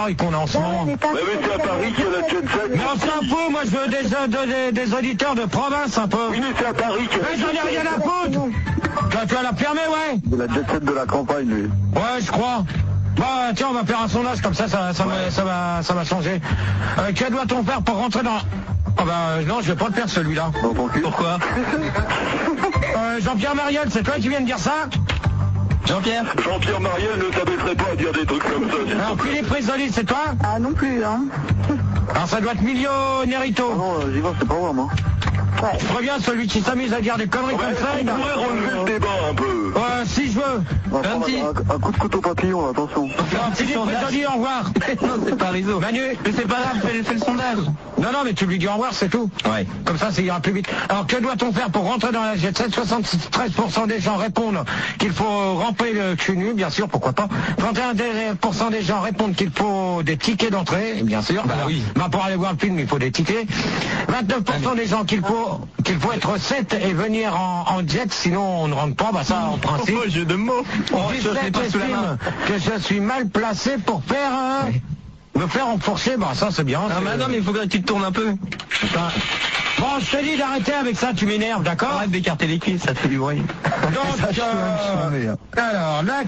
qu'on a en ce moment. Mais c'est à Paris qu'il y a la jet set. Mais on s'en fout, moi je veux des auditeurs de province un peu. Oui, mais c'est à Paris qu'il y a Mais j'en ai rien à foutre. Tu vas la fermer, ouais. C'est la jet set de la campagne, lui. Ouais, je crois. Bah tiens, on va faire un sondage comme ça va changer. Que doit-on faire pour rentrer dans... Oh bah non, je vais pas le faire celui-là. Pourquoi? Jean-Pierre Mariel, c'est toi qui viens de dire ça? Jean-Pierre Mariel ne s'abaisserait pas à dire des trucs comme ça. Alors Philippe Risoli, c'est toi? Ah non plus, hein. Alors ça doit être Milio Nerito. Non, j'y vois, c'est pas moi, moi. Ouais. Je reviens celui qui s'amuse à dire des conneries comme ça. On pourrait relever le débat un peu. Si je veux. Un coup de couteau papillon, attention. Philippe Risoli, au revoir. Non, c'est pas Rizzo. Manu, Mais c'est pas grave, fais le sondage. non, mais tu lui dis au revoir, c'est tout. Ouais. Comme ça ira plus vite. Alors, que doit-on faire pour rentrer dans la jet set? 73% des gens répondent qu'il faut ramper le cul nu, bien sûr, pourquoi pas. 31% des gens répondent qu'il faut des tickets d'entrée, bien sûr. Bah oui. Bah, pour aller voir le film, il faut des tickets. 29% des gens qu'il faut être 7 et venir en jet, sinon on ne rentre pas. Bah ça, en principe. Oh, jeu de mots. Je l'ai pas sous la main. Que je suis mal placé pour faire me faire enfourcher. Bah ça, c'est bien. Non, mais il faut que tu te tournes un peu. Bon, je te dis d'arrêter avec ça, tu m'énerves, d'accord? Arrête d'écarter les cuisses, ça te fait du bruit. Donc, alors, la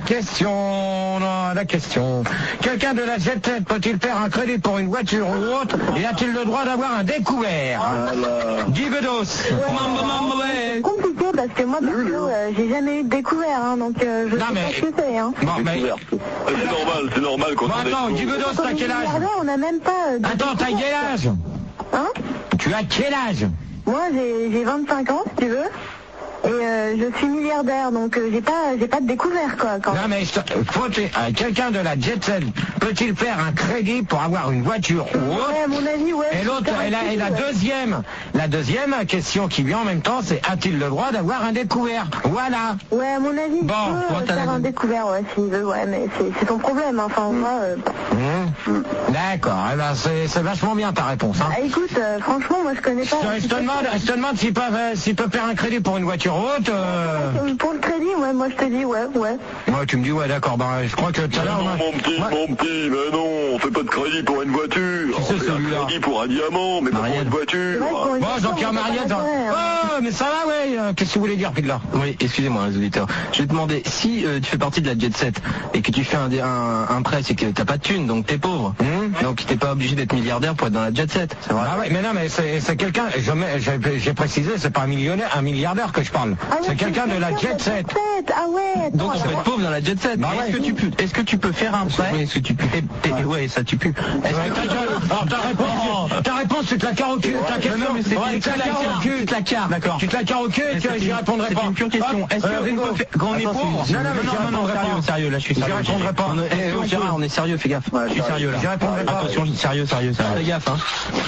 question. Quelqu'un de la jet set peut-il faire un crédit pour une voiture ou autre et a-t-il le droit d'avoir un découvert? Guy Bedos. C'est compliqué parce que moi, perso, j'ai jamais eu de découvert, hein, donc je sais pas ce que c'est, hein. Bon, mais... C'est normal quand Bon, on attends, Guy Bedos, t'as quel âge? On n'a même pas... Attends, t'as quel âge? Hein? Tu as quel âge? Moi, j'ai 25 ans, si tu veux. Et je suis milliardaire, donc j'ai pas de découvert, quoi. Quand Non, mais quelqu'un de la jet set peut-il faire un crédit pour avoir une voiture ou autre? Ouais, à mon avis, ouais. Et l'autre, et la deuxième question qui vient en même temps, c'est a-t-il le droit d'avoir un découvert? Voilà. Ouais, à mon avis, il peut faire un découvert, ouais, s'il veut, ouais, mais c'est son problème, hein. Enfin, moi... D'accord, eh ben, c'est vachement bien ta réponse, hein. Ah, écoute, franchement, moi, je connais pas... Je te demande s'il peut faire un crédit pour une voiture haute. Pour le crédit, ouais, moi, je te dis, ouais. Ouais, tu me dis, ouais, d'accord, ben, je crois que tout à l'heure... Non, mon petit, mais non, on fait pas de crédit pour une voiture. C'est on fait un crédit pour un diamant, mais pas pour une voiture. Bon, Jean-Pierre Mariette... Oh, mais ça va, ouais. Qu'est-ce que vous voulez dire, Pidla? Oui, excusez-moi, les auditeurs. Je vais te demander, si tu fais partie de la jet set et que tu fais un prêt, c'est que t'as pas de thunes, donc t'es pauvre. Donc t'es pas obligé d'être milliardaire pour être dans la jet set. C'est vrai. Ah ouais, mais non, mais c'est quelqu'un, j'ai précisé, c'est pas un milliardaire que je parle. Ah ouais, c'est quelqu'un de la jet set. Ah ouais. Donc on peut être pauvre dans la jet set. Bah ouais. Est-ce que tu peux faire un prêt? Est-ce que tu peux? Ouais, ça tu peux. Alors ta réponse, tu te la carres au cul. Ta question, non, mais c'est tu te la carres au cul. Tu te la carres. D'accord. Tu te la carres au cul et j'y répondrai pas. C'est une pure question. Est-ce qu'on peut quand on est pauvre? Non, sérieux, là je suis sérieux. J'y répondrai pas. Gérard, on est sérieux, fais gaffe. Je suis sérieux là. J'y répondrai pas. Attention, sérieux. Fais gaffe, hein.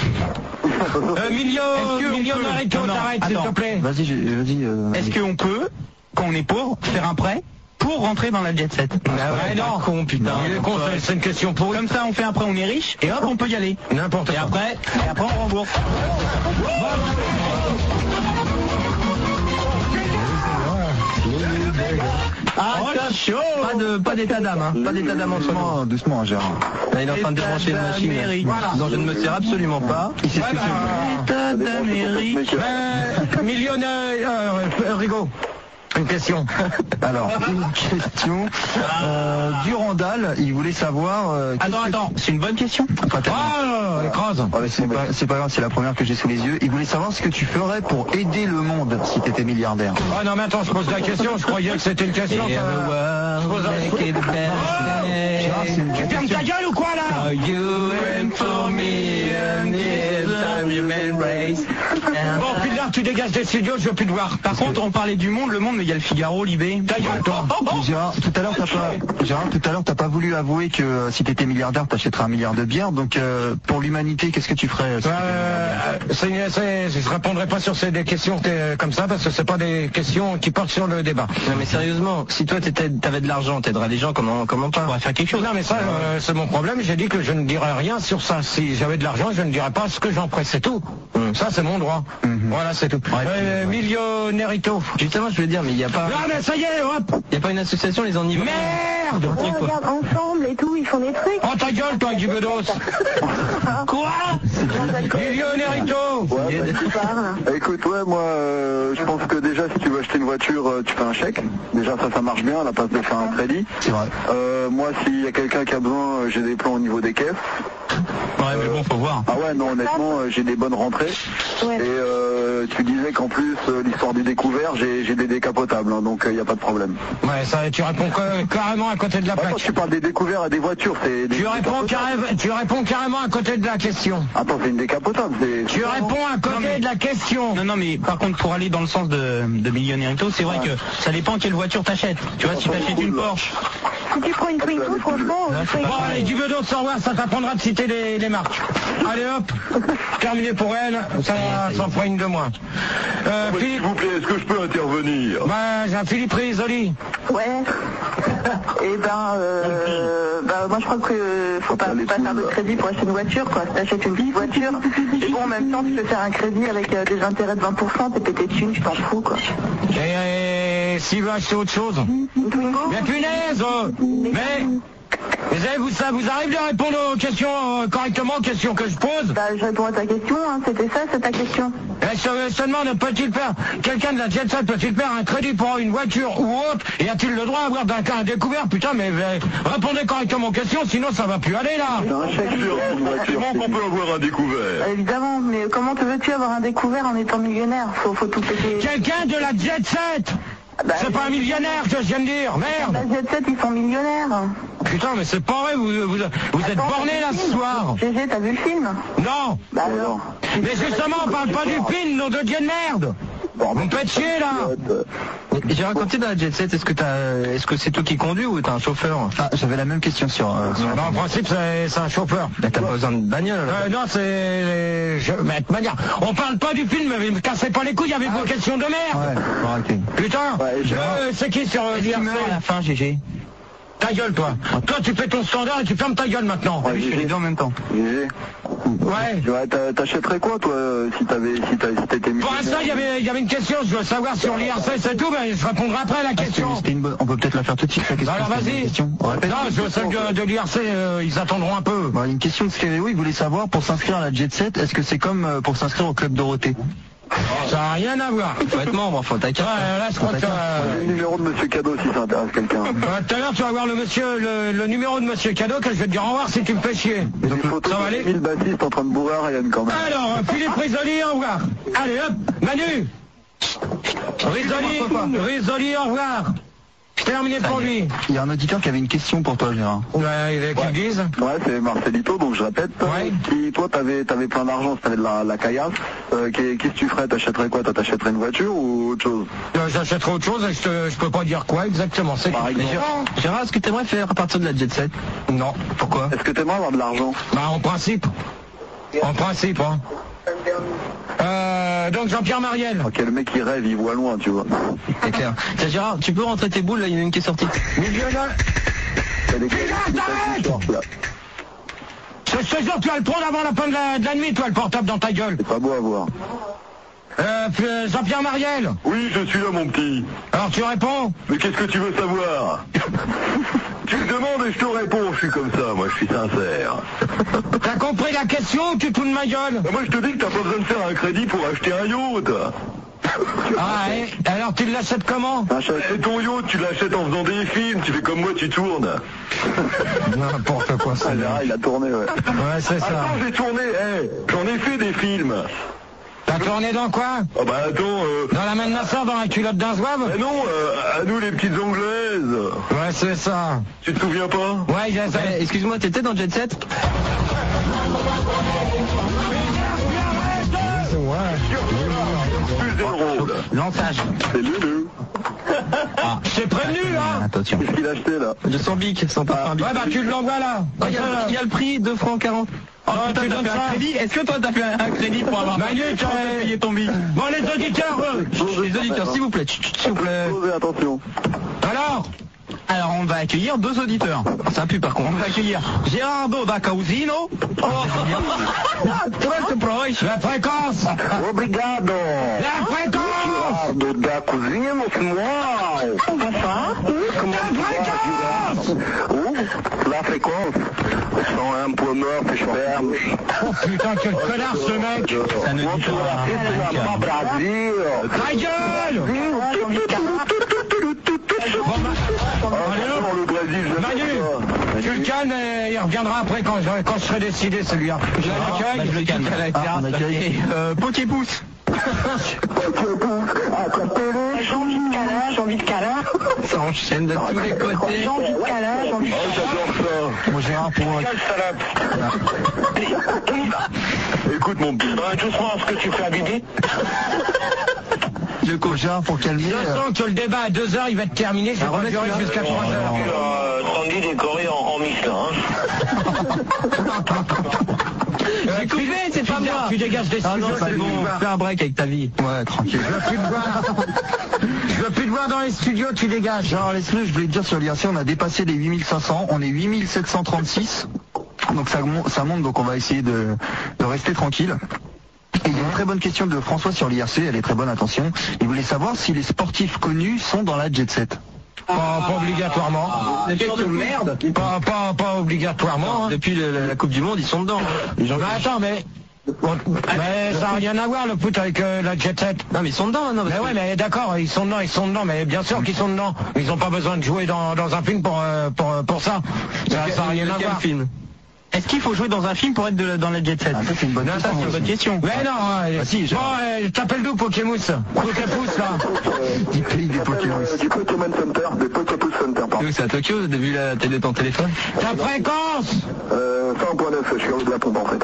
Milio Narito, t'arrêtes, s'il te plaît. Vas-y. Est-ce qu'on peut, quand on est pauvre, faire un prêt pour rentrer dans la jet set? Non, con, putain. C'est une question pour Comme ça, on fait un prêt, on est riche, et hop, on peut y aller. N'importe Et après, on rembourse. Attention, pas d'état d'âme, hein. Pas d'état d'âme en ce moment. Doucement, Gérard. Là, il est en train de débrancher une machine dont je ne me sers absolument pas. Il sait ce que c'est. État d'Amérique. Millionnaire, Rigaud. Une question. Alors, une question. Durandal, il voulait savoir... Attends, c'est une bonne question. Écrase. C'est pas grave, c'est la première que j'ai sous les yeux. Il voulait savoir ce que tu ferais pour aider le monde si tu étais milliardaire. Ah non, mais attends, je pose la question, je croyais que c'était une question. Tu fermes ta gueule ou quoi là? Bon, puis là, tu dégages des studios, je veux plus te voir. Par contre, on parlait du monde, le monde, mais il y a le Figaro, Libé. Gérard, tout à l'heure, t'as pas voulu avouer que si t'étais milliardaire, t'achèterais 1 milliard de bières. Donc, pour l'humanité, qu'est-ce que tu ferais? Je répondrai pas sur des questions comme ça parce que c'est pas des questions qui portent sur le débat. Non, mais sérieusement, si toi t'avais de l'argent, t'aiderais les gens, comment pas? On va faire quelque chose. Non, mais ça, c'est mon problème. J'ai dit que je ne dirais rien sur ça. Si j'avais de l'argent, je ne dirais pas ce que j'en pressais. c'est tout. Ça, c'est mon droit. Voilà, c'est tout. Millionnairito. Justement, je veux dire, mais il n'y a pas... Ah, mais ça y est, hop. Il n'y a pas une association, les ennivrants. Merde. Ouais, regarde, ensemble et tout, ils font des trucs. Oh, ta gueule, toi, du bedos. Quoi? Millionnairito. Ouais, écoute, ouais, moi, je pense que déjà, si tu veux acheter une voiture, tu fais un chèque. Déjà, ça marche bien, à la place de faire un crédit. C'est vrai. Moi, s'il y a quelqu'un qui a besoin, j'ai des plans au niveau des caisses. Ouais, mais bon, faut voir. Ah ouais, non, honnêtement, j'ai des bonnes rentrées. Ouais. Et tu disais qu'en plus, l'histoire du découvert, j'ai des décapotables, hein, donc il n'y a pas de problème. Ouais, ça, tu réponds carrément à côté de la Attends, plaque. tu parles des découverts à des voitures, c'est... Tu réponds carrément à côté de la question. Attends, c'est une décapotable, c'est... Tu réponds à côté de la question. Non, mais par contre, pour aller dans le sens de Millionnairito, c'est vrai que ça dépend quelle voiture t'achètes. Tu vois, si t'achètes une Porsche... Si tu prends une Twingo, franchement, Bon, allez, du bedos, au revoir, ça t'apprendra de citer les marques. Allez, hop, terminé pour elle, ça s'en fera une de moins. S'il Philippe, vous plaît, est-ce que je peux intervenir? j'ai un Philippe Risoli. ouais. Et moi je crois que faut pas faire de crédit pour acheter une voiture, quoi. Si t'achètes une petite voiture, et bon, en même temps, tu peux faire un crédit avec des intérêts de 20%, t'es pété dessus, tu t'en fous, quoi. Et s'il veut acheter autre chose? Une Twingo? Mais punaise, mais... Vous arrivez de répondre aux questions correctement, aux questions que je pose? Bah, je réponds à ta question, hein. C'était ça, c'est ta question. Je te demande, peut-il faire, quelqu'un de la Jet Set peut-il faire un crédit pour une voiture ou autre? Et a-t-il le droit d'avoir un découvert? Putain, mais répondez correctement aux questions, sinon ça va plus aller là. C'est un chèque sur une voiture. Comment qu'on peut avoir un découvert? Évidemment, mais comment te veux-tu avoir un découvert en étant millionnaire? Faut tout péter. Quelqu'un de la Jet Set! C'est pas un millionnaire que je viens de dire, merde! La Jet Set, ils sont millionnaires. Putain, mais c'est pas vrai, vous êtes borné là ce soir! GG, t'as vu le film? Non! Bah alors. Mais justement, on parle pas du film, nom de Dieu de merde! Vous me faites chier là! J'ai raconté dans la Jet Set, est-ce que c'est toi qui conduis ou t'as un chauffeur? Ah, j'avais la même question sur... Non, en principe, c'est un chauffeur. Bah, t'as pas besoin de bagnole. Non, c'est... Mais de manière, on parle pas du film, mais me cassez pas les couilles avec vos questions de merde! Ouais, faut arrêter. Putain! C'est qui sur l'IRC? À la fin, GG. Ta gueule, toi! Toi, tu fais ton standard et tu fermes ta gueule maintenant! Ouais, je fais les deux en même temps. Ouais! T'achèterais quoi, toi, si t'étais Pour l'instant, il y avait une question, je veux savoir sur l'IRC, c'est tout, mais je répondrai après à la question. On peut peut-être la faire tout de suite, la question. Alors vas-y. Non, je veux celle de l'IRC, ils attendront un peu. Bon, une question de Skéréo, il voulait savoir, pour s'inscrire à la Jet Set, est-ce que c'est comme pour s'inscrire au Club Dorothée? Ça n'a rien à voir. Faut être membre, faut ta carte. Ouais, là, je crois que... le numéro de Monsieur Cadeau, si ça intéresse quelqu'un. Tout à l'heure, tu vas voir le numéro de Monsieur Cadeau, que je vais te dire au revoir si tu me fais chier. Et des photos ça va de aller 1000 bassistes en train de bourrer à Ryan, quand même. Alors, Philippe Risoli, au revoir. Allez, hop, Manu. Risoli, au revoir. Je terminé pour lui. Il y a un auditeur qui avait une question pour toi, Gérard. Ouais, qu'ils disent. Ouais, c'est Marcelito, donc je répète. Ouais. Si toi, t'avais plein d'argent, si t'avais de la caillasse, qu'est-ce que tu ferais? T'achèterais quoi? T'achèterais une voiture ou autre chose? J'achèterai autre chose et je peux pas dire quoi exactement. C'est Par exemple. Gérard, est-ce que t'aimerais faire à partir de la Jet Set? Non. Pourquoi? Est-ce que t'aimerais avoir de l'argent? Bah, en principe. En principe, hein. Donc Jean-Pierre Mariel. Ok, le mec il rêve, il voit loin, tu vois. C'est clair. Tiens, Gérard, tu peux rentrer tes boules, là, il y en a une qui est sortie. Millionnaire. T'as des shorts, là. Je te jure, tu vas le prendre avant la fin de la nuit, toi, le portable dans ta gueule. C'est pas beau à voir. Jean-Pierre Mariel. Oui, je suis là, mon petit. Alors tu réponds? Mais qu'est-ce que tu veux savoir? Tu me demandes et je te réponds, je suis comme ça, moi je suis sincère. T'as compris la question ou tu te fous de ma gueule? Moi je te dis que t'as pas besoin de faire un crédit pour acheter un yacht. Ah, alors tu l'achètes comment? Et ton yacht, tu l'achètes en faisant des films, tu fais comme moi, tu tournes. N'importe quoi ça. Il a tourné, ouais. Ouais, c'est ça. Attends, j'ai tourné, j'en ai fait des films. T'as tourné dans quoi? Ah bah attends, Dans la main de ma soeur, dans la culotte d'un zouave? Mais non, à nous les petites anglaises. Ouais, c'est ça. Tu te souviens pas? Ouais, j'ai ça. Excuse-moi, t'étais dans Jet Set? Plus dans le rôle. Lançage. C'est Lulu. Je t'ai prévenu, hein? Attention. Qu'est-ce qu'il a acheté là? De son bic, sans parfum bic. Ouais, bah tu l'envoies là. Il y a le prix, 2 francs 40. Oh, tu donnes ça. Est-ce que toi t'as fait un crédit pour avoir Manu, tu as payé ton bic? Bon, les auditeurs, Les auditeurs, s'il vous plaît, s'il vous plaît. Posez attention. alors, Alors on va accueillir 2 auditeurs. Ça pue par contre. On va accueillir Gerardo da Causino. La fréquence. Obrigado. La fréquence. Gerardo da Cousino, wow. Bonsoir. Comment tu vas, Gerardo? La fréquence. 101.9, je ferme. Oh putain, quel connard ce mec. Ça ne dit pas. Brasil. Ta gueule. Allez, le Brésil, Manu, tu le calmes et il reviendra après quand je serai décidé celui-là. Je l'accueille. Je le calme. On accueille. Poképousse. J'ai envie de câlin. Ça enchaîne de tous les côtés. J'ai envie de câlin. j'adore ça. Bon, Gérard, pour... Écoute mon petit. Tu crois ce que tu fais à Bibi? Gérard, pour calmer... Je sens que le débat à 2h, il va être terminé. Je vais durer jusqu'à 3h. Tanguy décoré en Michelin. J'ai coupé, c'est pas moi. Tu dégages des studios, c'est bon. Fais un break avec ta vie. Ouais, tranquille. Je veux plus te voir. Je veux plus te voir dans les studios, tu dégages. Genre, laisse-le, je voulais te dire sur l'IRC, on a dépassé les 8500, on est 8736. Donc ça monte, donc on va essayer de rester tranquille. Et il y a une très bonne question de François sur l'IRC, elle est très bonne, attention. Il voulait savoir si les sportifs connus sont dans la jet set. Pas obligatoirement. Question de merde. Pas obligatoirement. Hein. Depuis la Coupe du Monde, ils sont dedans. Mais attends, mais ça n'a rien à voir le foot avec la jet set. Non, mais ils sont dedans. Non, Mais ouais, mais d'accord, ils sont dedans, mais bien sûr qu'ils sont dedans. Ils n'ont pas besoin de jouer dans un film pour ça. Ça n'a rien à voir. Film. Est-ce qu'il faut jouer dans un film pour être dans la jet set? Ah, ça c'est une bonne question. C'est une bonne question. Mais non, si, bon, t'appelles d'où Pokémousse Poképousse là. Du pays des Pokémon. Du Pokémon Center, des Pokémon Center, pardon. C'est à Tokyo, t'as vu la télé de ton téléphone? Ta fréquence 100.9, je suis en haut de la pompe en fait.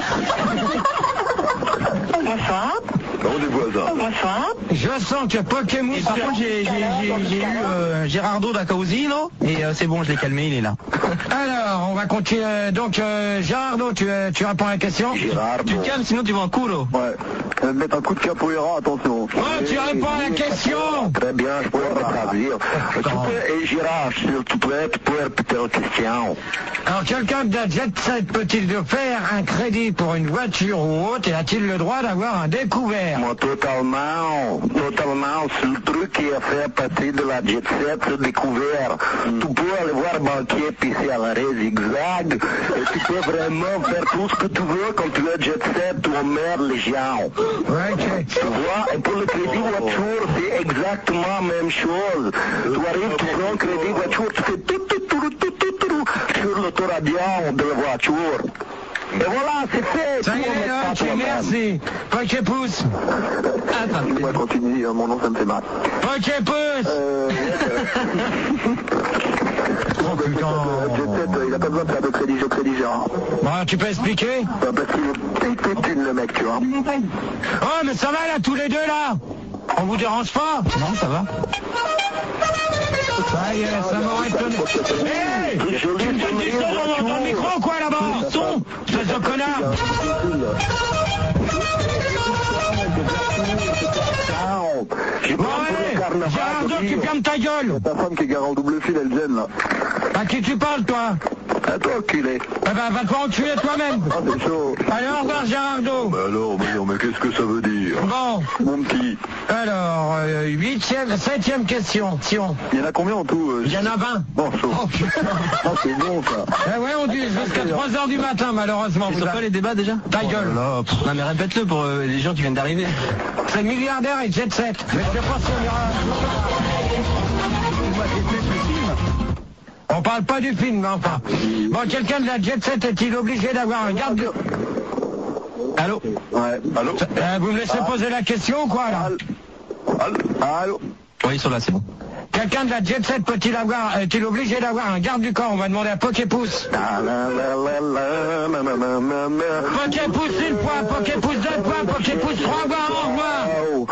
Bonsoir. On est voisins. Bonsoir. Je sens que Pokémousse... Et par contre, j'ai eu Gerardo da Causino et c'est bon, je l'ai calmé, il est là. Alors, on va continuer. Donc, Gerardo, tu réponds à la question? Gerardo. Tu te calmes, sinon tu vas en culo. Ouais. Je vais te mettre un coup de capoeira, attention. Oh, tu réponds à la question? Très bien, je pourrais te dire. Et Gérard, s'il te plaît, tu peux répéter la question. Alors, quelqu'un de la jet set peut-il faire un crédit pour une voiture ou autre et a-t-il le droit d'avoir un découvert? Moi, totalement, c'est le truc qui a fait partie de la jet set, le découvert. Tu peux aller voir banquier pisser à l'arrêt zigzag et tu peux vraiment faire tout ce que tu veux quand tu es jet set, tu emmerdes les gens. Ouais, ok. Tu vois, et pour le crédit voiture, c'est exactement la même chose. Tu arrives, tu prends un crédit voiture, tu fais tout sur l'autoradion de la voiture. Et voilà, c'est fait. Ça y est, ok, merci. Poképousse. On va continuer, mon nom ça me fait mal. Poképousse. Oh putain. Jet set, il a pas besoin de faire de crédit, je crédit Gérard. Bon, tu peux expliquer? Parce qu'il est pétune le mec, tu vois. Oh, mais ça va là, tous les deux là? On vous dérange pas? Non, ça va. Ça y est, ça m'aurait étonné. Hé! Tu me dis du son dans le micro quoi là-bas? Son! Espèce de connard! Bon allez! Gérardo, tu fermes ta gueule! Ta femme qui est garant au double fil, elle gêne là. À qui tu parles toi? À toi, enculé. Eh ben, va te faire enculer toi-même! Ah, c'est chaud. Allez, au revoir Gérardo! Mais alors, mais qu'est-ce que ça veut dire? Bon, Mon petit. alors, 7e question. Il y en a combien en tout Il y en a 20. Bon, chaud. Oh putain! Ah, c'est bon ça. Eh ouais, on dit jusqu'à 3h du matin, malheureusement. Ils sont pas les débats déjà? Ta gueule. Non mais répète-le pour les gens qui viennent d'arriver. C'est milliardaire et jet set. Mais je sais pas si on ira... On parle pas du film, mais enfin. Bon, quelqu'un de la jet set est-il obligé d'avoir un garde... Allô? Ouais, allô? Vous me laissez poser la question ou quoi, là? Allô? Oui, ils sont là, c'est bon. Quelqu'un de la jet set est-il obligé d'avoir un garde du corps? On va demander à Poképousse. Poképousse une fois, Poképousse deux fois, Poképousse 3 fois, au revoir.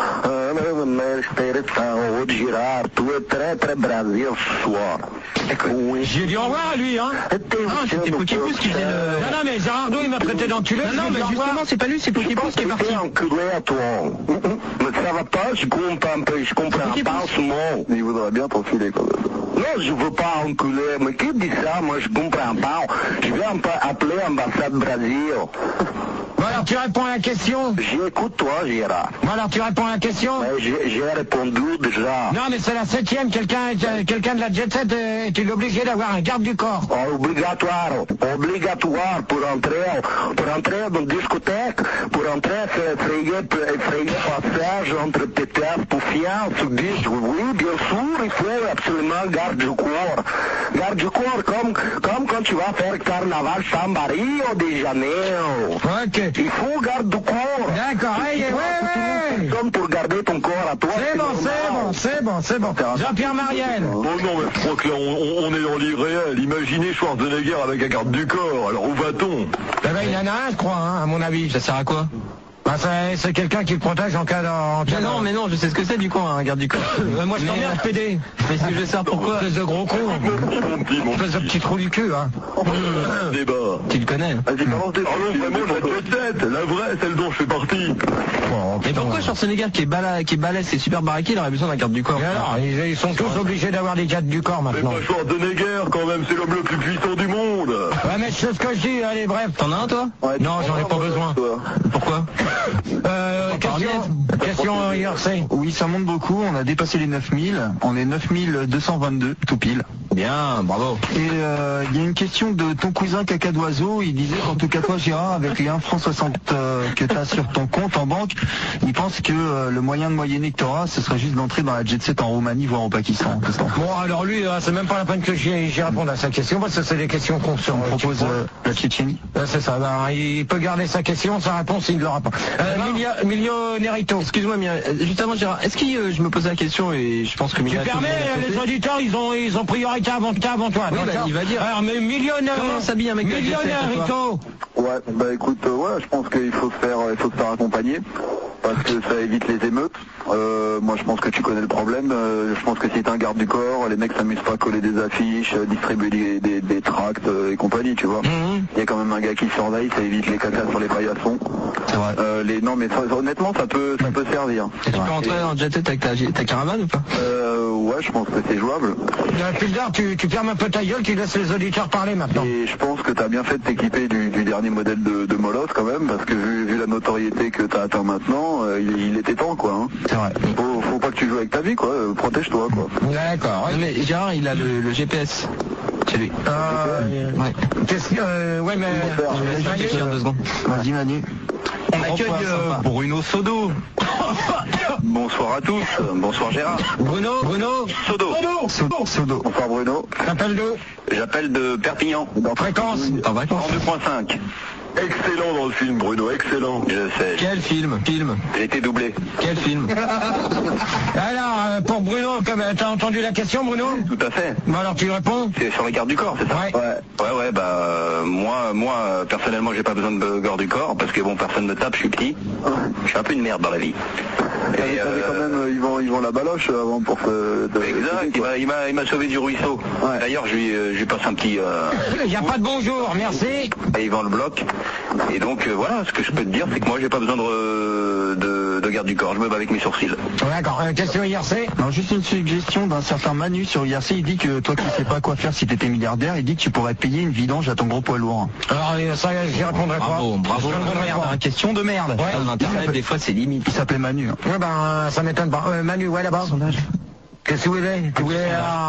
Gérard, tu es très très Brasil ce soir. J'ai dit au revoir à lui, hein. Ah, c'était Poképousse qui faisait le... Non, mais Gérardo, il m'a traité d'enculé. Non, mais justement, c'est pas lui, c'est Poképousse qui est parti. Enculé à toi. Mais ça va pas, je comprends pas ce mot. Il voudrait bien t'enfiler quand même. Non, je veux pas enculer. Mais qui dit ça? Moi, je comprends pas. Je vais appeler l'ambassade Brésil. Bon, alors tu réponds à la question? J'écoute toi, Gérard. Bon, alors tu réponds à la question? J'ai répondu déjà. Non, mais c'est la 7e. Quelqu'un de la Jet Set est obligé d'avoir un garde du corps. Obligatoire pour entrer dans une discothèque, pour entrer, frayer passage entre pétards pour fiance, oui, bien sûr, il faut absolument garde du corps. Garde du corps, comme quand tu vas faire carnaval Samba Rio de Janeiro. Ok. Il faut garde du corps. D'accord, ouais. Comme pour garder ton corps à toi. C'est bon. Jean-Pierre Mariel. Oh non, mais je crois que là, on est dans l'irréel. Imaginez Schwarzenegger avec un garde du corps. Alors où va-t-on? Eh ben, il en a un, je crois, à mon avis. Ça sert à quoi? Bah, c'est quelqu'un qui le protège en cas de... Mais non, je sais ce que c'est du coup, un garde du corps. Moi, je t'emmerde, PD. Mais si je sais pourquoi? Espèce de gros con. Espèce de petit trou du cul, hein. Débat. Tu le connais? Vas-y, balance des vraiment la Jet Set, la vraie, celle dont je fais partie. Mais pourquoi Schwarzenegger qui est balèze, c'est super baraqué, il aurait besoin d'un garde du corps? Et alors, ils sont tous obligés d'avoir des gardes du corps Mais maintenant. pas Schwarzenegger, quand même, c'est l'homme le plus puissant du monde. Ouais, mais c'est ce que je dis, allez, bref. T'en as un, toi? Non, j'en ai pas besoin. Pourquoi? Question IRC. Oui, ça monte beaucoup, on a dépassé les 9000, on est 9222, tout pile. Bien, bravo. Et il y a une question de ton cousin Caca d'Oiseau, il disait qu'en tout cas toi Gérard, avec les 1 franc 60 que tu as sur ton compte en banque, il pense que le moyen de moyenner que tu auras, ce serait juste d'entrer dans la Jet Set en Roumanie, voire au Pakistan. Bon, alors lui, c'est même pas la peine que j'y réponde à sa question, parce que c'est des questions qu'on se propose la Tchétchénie. C'est ça, il peut garder sa question, sa réponse, il ne l'aura pas. Millionérito. Excuse-moi, juste avant Gérard, est-ce que je me posais la question et je pense que... Tu permets, les auditeurs, ils ont priorité avant toi. Oui, il va dire. Alors, mais millionnaire... Comment s'habille un mec de Jet Set, Millionérito. Ouais, bah écoute, je pense qu'il faut se faire accompagner. Parce que ça évite les émeutes. Moi je pense que tu connais le problème. Je pense que si t'es un garde du corps, les mecs s'amusent pas à coller des affiches, distribuer des tracts et compagnie, tu vois. Il y a quand même un gars qui surveille, ça évite les cacas sur les paillassons. C'est vrai. Non mais honnêtement ça peut servir. Et tu peux entrer en Jet Set avec ta caravane ou pas? Ouais, je pense que c'est jouable. Pildar, tu fermes un peu ta gueule, tu laisses les auditeurs parler maintenant. Et je pense que t'as bien fait de t'équiper du dernier modèle de Molosse quand même, parce que vu la notoriété que t'as atteint maintenant, il était temps quoi. Hein. C'est vrai. Faut pas que tu joues avec ta vie quoi, protège-toi quoi. D'accord. Ouais. Mais Gérard, il a le GPS chez lui. Ouais. Ouais, mais... Je vais réfléchir 2 secondes. Vas-y Manu. On accueille Bruno Sodo. Bonsoir à tous, bonsoir Gérard. Bruno Sodo. Bonsoir Bruno. T'appelles d'où? J'appelle de Perpignan. Dans fréquence. En vacances. En 2.5. Excellent dans le film, Bruno, excellent. Je sais. Quel film? J'ai été doublé. Quel film? Alors, pour Bruno, t'as entendu la question, Bruno? Tout à fait. Bon, alors tu réponds? C'est sur les gardes du corps, c'est ça? Ouais. Bah moi personnellement j'ai pas besoin de garde du corps parce que bon personne me tape, je suis petit. Je suis un peu une merde dans la vie. Et quand même ils vont la baloche avant pour exact, il m'a sauvé du ruisseau. Ouais. D'ailleurs je lui passe un petit Il n'y a pas de bonjour, merci. Et il vend le bloc. Et donc voilà, ce que je peux te dire c'est que moi j'ai pas besoin de garde du corps, je me bats avec mes sourcils. D'accord, question IRC. Alors juste une suggestion d'un certain Manu sur IRC, il dit que toi qui sais pas quoi faire si t'étais milliardaire, il dit que tu pourrais payer une vidange à ton gros poids lourd. Alors ça j'y répondrai pas. Bravo. Question de merde. Ouais. Internet des fois c'est limite. Il s'appelait Manu. Ouais, ben ça m'étonne pas. Manu, ouais là-bas. Qu'est-ce que vous voulez? Tu voulais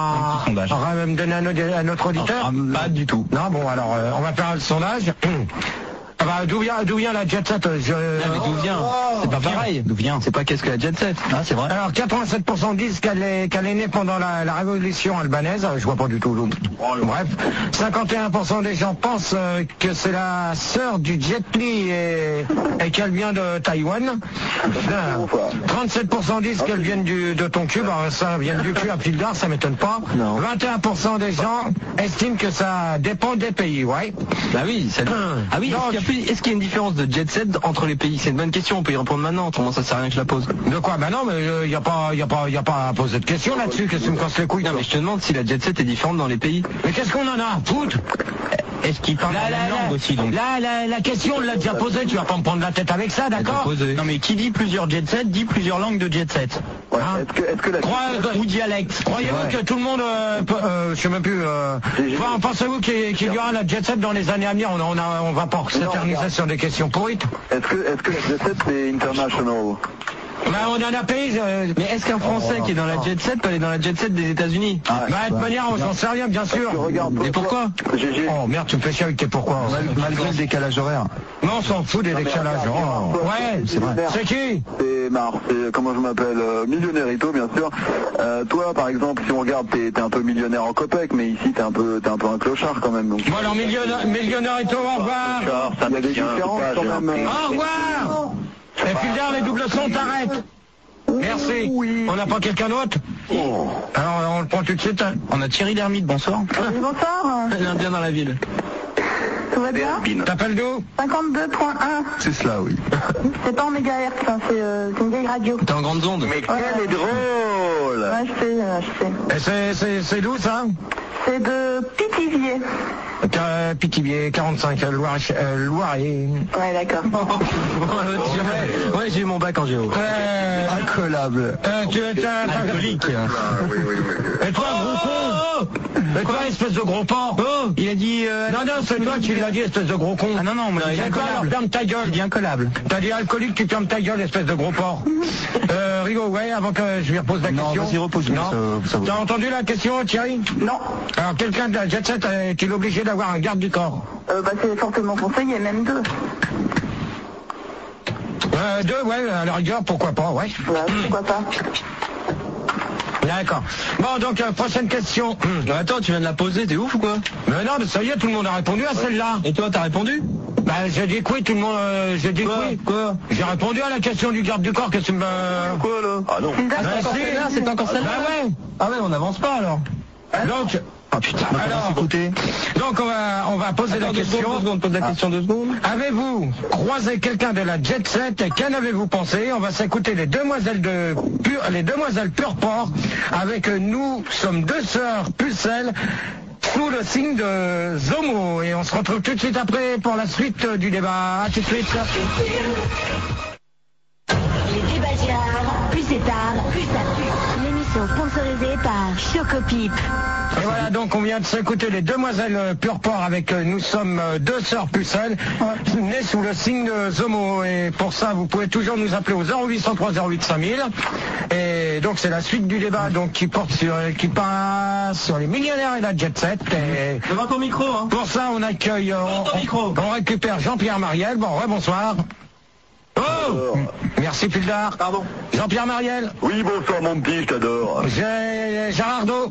me donner à notre auditeur? Pas du tout. Non, bon alors on va faire le sondage. Ah bah, d'où vient la Jet Set? Mais d'où vient? C'est pas pareil. D'où vient? C'est pas qu'est-ce que la Jet Set? Ah, c'est vrai. Alors 87% disent qu'elle est née pendant la révolution albanaise. Je vois pas du tout. Bref, 51% des gens pensent que c'est la sœur du Jet Li et qu'elle vient de Taïwan. 37% disent qu'elle vient de ton cul. Bah, ça vient du cul à Pildar, ça m'étonne pas. Non. 21% des gens estiment que ça dépend des pays, ouais. Bah oui, ah oui, est-ce qu'il y a une différence de Jet Set entre les pays? C'est une bonne question, on peut y répondre maintenant, autrement ça sert à rien que je la pose. De quoi? Bah non, mais y a pas à poser de questions là-dessus, qu'est-ce que tu me casses les couilles? Non, mais je te demande si la Jet Set est différente dans les pays. Mais qu'est-ce qu'on en a à foutre? est-ce qu'il parle la même langue aussi donc? La question, on l'a déjà posée, tu vas pas me prendre la tête avec ça, d'accord? Non mais qui dit plusieurs jet set dit plusieurs langues de jet set. Ouais. Est-ce que la Ou dialecte. Croyez-vous que tout le monde je sais même plus pensez-vous qu'il y aura la jet set dans les années à venir? On va pas s'éterniser sur des questions pourrites. Est-ce que la jet set c'est international? On en a payé. Mais est-ce qu'un Français qui est dans la jet set peut aller dans la jet set des États-Unis? De toute manière, j'en sais rien, bien sûr. Et pourquoi? Oh merde, tu me fais chier avec tes pourquoi. Malgré le décalage horaire. Non, on s'en fout des décalages. Ouais, c'est vrai. C'est qui? C'est comment je m'appelle, Millionnairito bien sûr. Toi par exemple, si on regarde, t'es un peu millionnaire en copec, mais ici t'es un peu un clochard quand même. Donc. Bon alors Millionnairito, au revoir. Il y a des différences quand même. Au revoir. Et puis là, les doubles sons, t'arrêtes. Merci. On n'a pas quelqu'un d'autre? Alors on le prend tout de suite. On a Thierry Lhermitte, bonsoir. Oui, bonsoir. L'Indien dans la ville. Tout va bien? T'appelles d'où? 52.1. C'est cela, oui. C'est pas en mégahertz, hein, c'est une vieille radio. T'es en grande onde. Mais quel est drôle! Ouais, je sais. Et c'est d'où ça? C'est de Pithiviers. Pithiviers, 45, Loiret. Ouais, d'accord. Ouais, j'ai eu mon bac en géo. Incollable. Tu es un alcoolique. Et toi, gros con? Et toi, espèce de gros porc? Il a dit... Non, c'est toi qui l'as dit, espèce de gros con. Ah non, moi j'ai dit incollable. Ferme ta gueule. J'ai dit incollable. T'as dit alcoolique, tu fermes ta gueule, espèce de gros porc. Rigo, ouais, avant que je lui repose la question. Non, vas-y, repose-lui. T'as entendu la question, Thierry? Non. Alors, quelqu'un de la jet set est-il obligé d'avoir un garde du corps? C'est fortement conseillé, même 2. 2, ouais, à la rigueur, pourquoi pas, ouais. Ouais, pourquoi pas. D'accord. Bon, donc, prochaine question. Attends, tu viens de la poser, t'es ouf ou quoi? Mais non, mais ça y est, tout le monde a répondu à celle-là. Et toi, t'as répondu? J'ai dit que oui, tout le monde, j'ai dit que oui. Quoi? J'ai répondu à la question du garde du corps, qu'est-ce que tu me... Quoi là? Ah non. C'est encore celle-là? Bah ouais. Ah ouais, on n'avance pas alors. Donc... Ah putain, alors, écoutez. Donc on va poser la question. Pose la question 2 secondes. Avez-vous croisé quelqu'un de la jet set et qu'en avez-vous pensé? On va s'écouter les demoiselles Pure Port avec Nous sommes 2 sœurs pucelles sous le signe de Zomo. Et on se retrouve tout de suite après pour la suite du débat. À tout de suite. Les débats, plus c'est tard, plus ça pue. L'émission sponsorisée par Chocopip. Et voilà, donc on vient de s'écouter les demoiselles Pure Port avec Nous sommes 2 sœurs pucelles, nées sous le signe de Zomo. Et pour ça, vous pouvez toujours nous appeler au 0803 08 5000. Et donc c'est la suite du débat donc qui passe sur les millionnaires et la jet set. Et Devant ton micro, hein. pour ça, on accueille, on récupère Jean-Pierre Mariel. Bon, bonsoir. Oh, merci Pildar. Pardon. Jean-Pierre Mariel. Oui, bonsoir mon petit, je t'adore. Gérardo.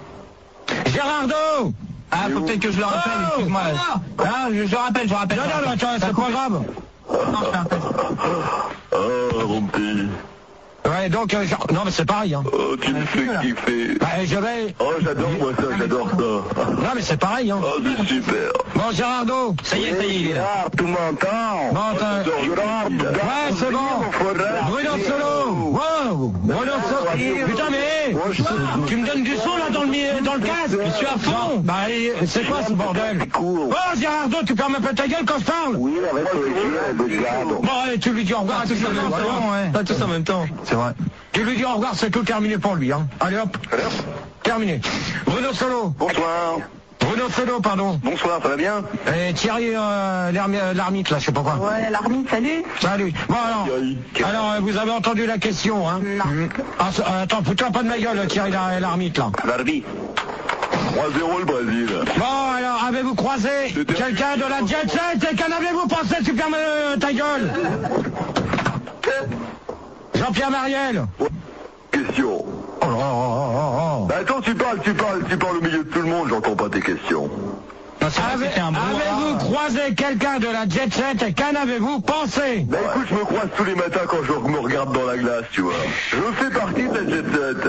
Ah, faut peut-être que je le rappelle, excuse-moi. Ah, je rappelle. Non, attends, c'est pas grave. Non, je fais un test. Ah, mon petit. Ouais, donc, non, mais c'est pareil, hein. Oh, tu me fais kiffer. Je vais... Oh, j'adore moi ça, j'adore ça. Non, mais c'est pareil, hein. Oh, c'est super. Bon, Gérardo. Ça y est, il est là. Gérard, tu m'entends? Bon, Gérard, ouais, c'est bon. Bruno Solo. Wow. Bruno Solo. Putain, mais tu me donnes du son, là, dans le casque. Je suis à fond. Bah, c'est quoi ce bordel? Oh, Gérardo, tu fermes un peu ta gueule quand je parle? Oui, avec le Gérardo. Bon, allez, tu lui dis au revoir. Tous Tous en même temps. C'est vrai. Tu lui dis au revoir, c'est tout terminé pour lui, hein. Allez hop. Terminé. Bruno Solo. Bonsoir. Bruno Solo, pardon. Bonsoir, ça va bien? Et Thierry l'ermite, là, je sais pas quoi. Ouais, l'Armite, salut. Salut. Bon, alors vous avez entendu la question, hein? Non. Attends, fous-toi pas de ma gueule, Thierry l'ermite, là. Barbie. 3-0 le Brésil. Bon, alors, avez-vous croisé quelqu'un de la jet set et qu'en avez-vous pensé? Tu fermes ta gueule. Jean-Pierre Mariel. Question. Oh. Bah attends, tu parles au milieu de tout le monde, j'entends pas tes questions. Avez-vous croisé quelqu'un de la jet set et qu'en avez-vous pensé? Bah écoute, je me croise tous les matins quand je me regarde dans la glace, tu vois. Je fais partie de la jet set.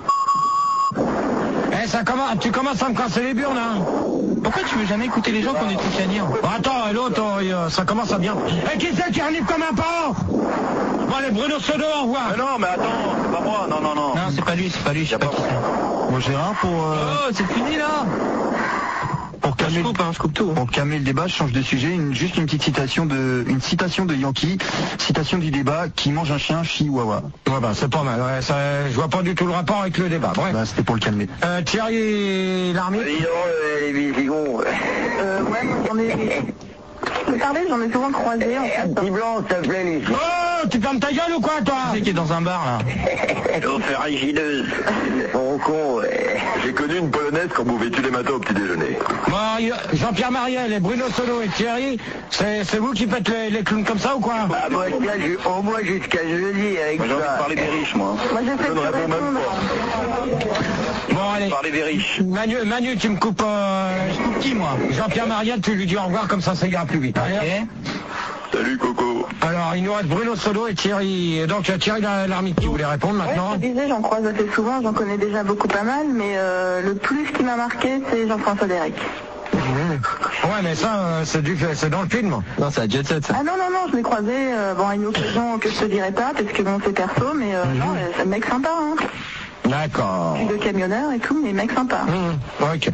Tu commences à me casser les burnes, hein. Pourquoi tu veux jamais écouter les gens qu'on est tous à dire? Attends, l'autre, ça commence à bien. Et qui c'est qui arrive comme un porc? Bon, allez, Bruno Sodo, au revoir. Mais non, mais attends, c'est pas moi, non. Non, c'est pas lui, je sais pas qui c'est. Bon, Gérard, pour... Oh, c'est fini là. pour calmer, je coupe tout. Pour calmer le débat, je change de sujet. Juste une petite citation de Yankee, citation du débat, qui mange un chien, chihuahua. Ouais, bah, c'est pas mal. Ouais, ça, je vois pas du tout le rapport avec le débat. Bref. Bah, c'était pour le calmer. Thierry Lhermitte. les Visigoths. Ouais, moi, j'en ai souvent croisé, en fait. Un petit blanc, ça s'appelait les... Oh, tu fermes ta gueule ou quoi, toi? C'est qui est dans un bar, là. Ferragineuse. Bon con, ouais. J'ai connu une polonaise quand vous vêtu les matins au petit déjeuner. Jean-Pierre Mariel et Bruno Solo et Thierry, c'est vous qui faites les clowns comme ça ou quoi? Ah, moi, au moins jusqu'à jeudi avec ça. J'ai envie de parler des riches, moi. Moi, j'ai fait Je ne réponds même pas. Bon, allez. Parler des riches. Manu, tu me coupes Qui, moi? Jean-Pierre Mariel, tu lui dis au revoir, comme ça ira plus vite. Allez. Salut Coco. Alors, il nous reste Bruno Solo et Thierry. Et donc, Thierry Lhermitte qui voulait répondre maintenant. Ouais, je disais, j'en croise assez souvent, j'en connais déjà beaucoup pas mal, mais le plus qui m'a marqué, c'est Jean-François Derek. Ouais, mais ça, c'est dans le film. Non, c'est la Jet Set, ça. Ah non, je l'ai croisé, bon, à une occasion que je te dirai pas, parce que bon, c'est perso, mais non, c'est un mec sympa, hein. D'accord. Plus de camionneur et tout, mais mec sympa. Ok.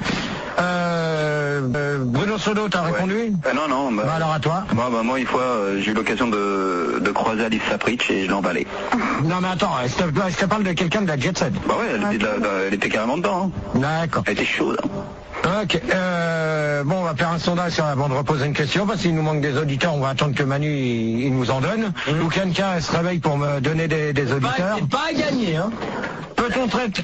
Bruno Solo, t'as répondu? Non. Bah, alors à toi. Moi, une fois, j'ai eu l'occasion de croiser Alice Sapritch et je l'ai emballée. Non, mais attends, je te parle de quelqu'un de la Jet Set. Bah ouais, elle était carrément dedans. Hein. D'accord. Elle était chaude. Ok. Bon, on va faire un sondage avant de reposer une question, parce qu'il nous manque des auditeurs. On va attendre que Manu il nous en donne. Ou quelqu'un se réveille pour me donner des auditeurs. C'est pas à gagner, hein. Peut-on traiter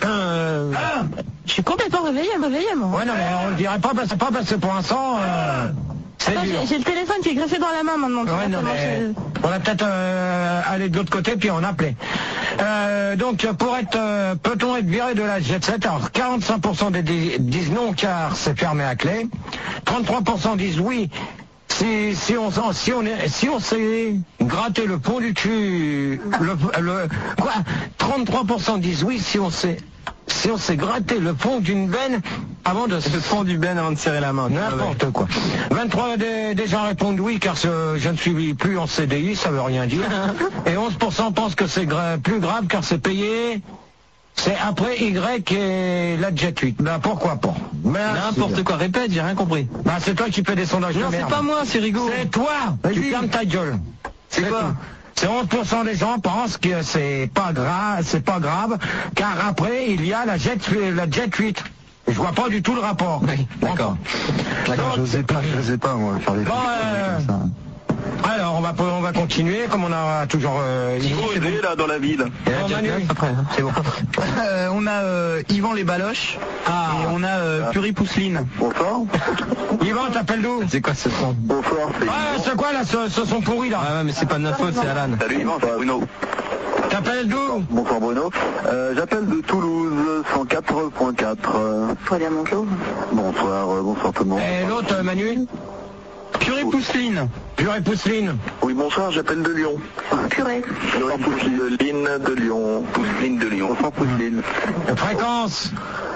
Je suis complètement réveillée, moi. Ouais, non, mais on le dirait pas, parce que pour l'instant, c'est dur. J'ai le téléphone qui est greffé dans la main maintenant. Ouais, non, mais on va peut-être aller de l'autre côté puis on appelait. Donc peut-on être viré de la Jet Set? Alors 45% disent non car c'est fermé à clé. 33% disent oui. Si on s'est gratté le pont du cul, quoi? 33% disent oui si on s'est gratté le fond d'une benne avant de serrer la main. N'importe quoi. 23 des gens répondent oui car je ne suis plus en CDI, ça veut rien dire. Et 11% pensent que c'est plus grave car c'est payé. C'est après Y et la Jet 8. Ben pourquoi pas? N'importe quoi, répète, j'ai rien compris. Ben c'est toi qui fais des sondages de merde. Non, c'est pas moi, c'est Rigaud. C'est toi. Tu fermes ta gueule. C'est quoi? C'est 11% des gens pensent que c'est pas grave, car après il y a la Jet 8. Je vois pas du tout le rapport. Oui, d'accord. J'osais pas, moi, faire des trucs comme ça. Alors, on va continuer, comme on a toujours... Où est là dans la ville? Après, c'est bon. On a Yvan les Baloches et on a Puri Pousseline. Bonsoir. Yvan, t'appelles d'où? C'est quoi ce son? Bonsoir, c'est c'est quoi là, ce son pourri là? Ouais, mais c'est pas de notre faute, c'est Alan. Salut Yvan, c'est Bruno. T'appelles d'où? Bonsoir Bruno. J'appelle de Toulouse, 104.4. Faut aller à Montaut. Bonsoir tout le monde. Et l'autre, Manu? Puri Pousseline. Purée Pousseline. Oui, bonsoir, j'appelle de Lyon. Purée. Pousseline de Lyon. Pousseline de Lyon. Bonsoir Pousseline. Fréquence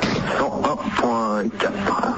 101.4.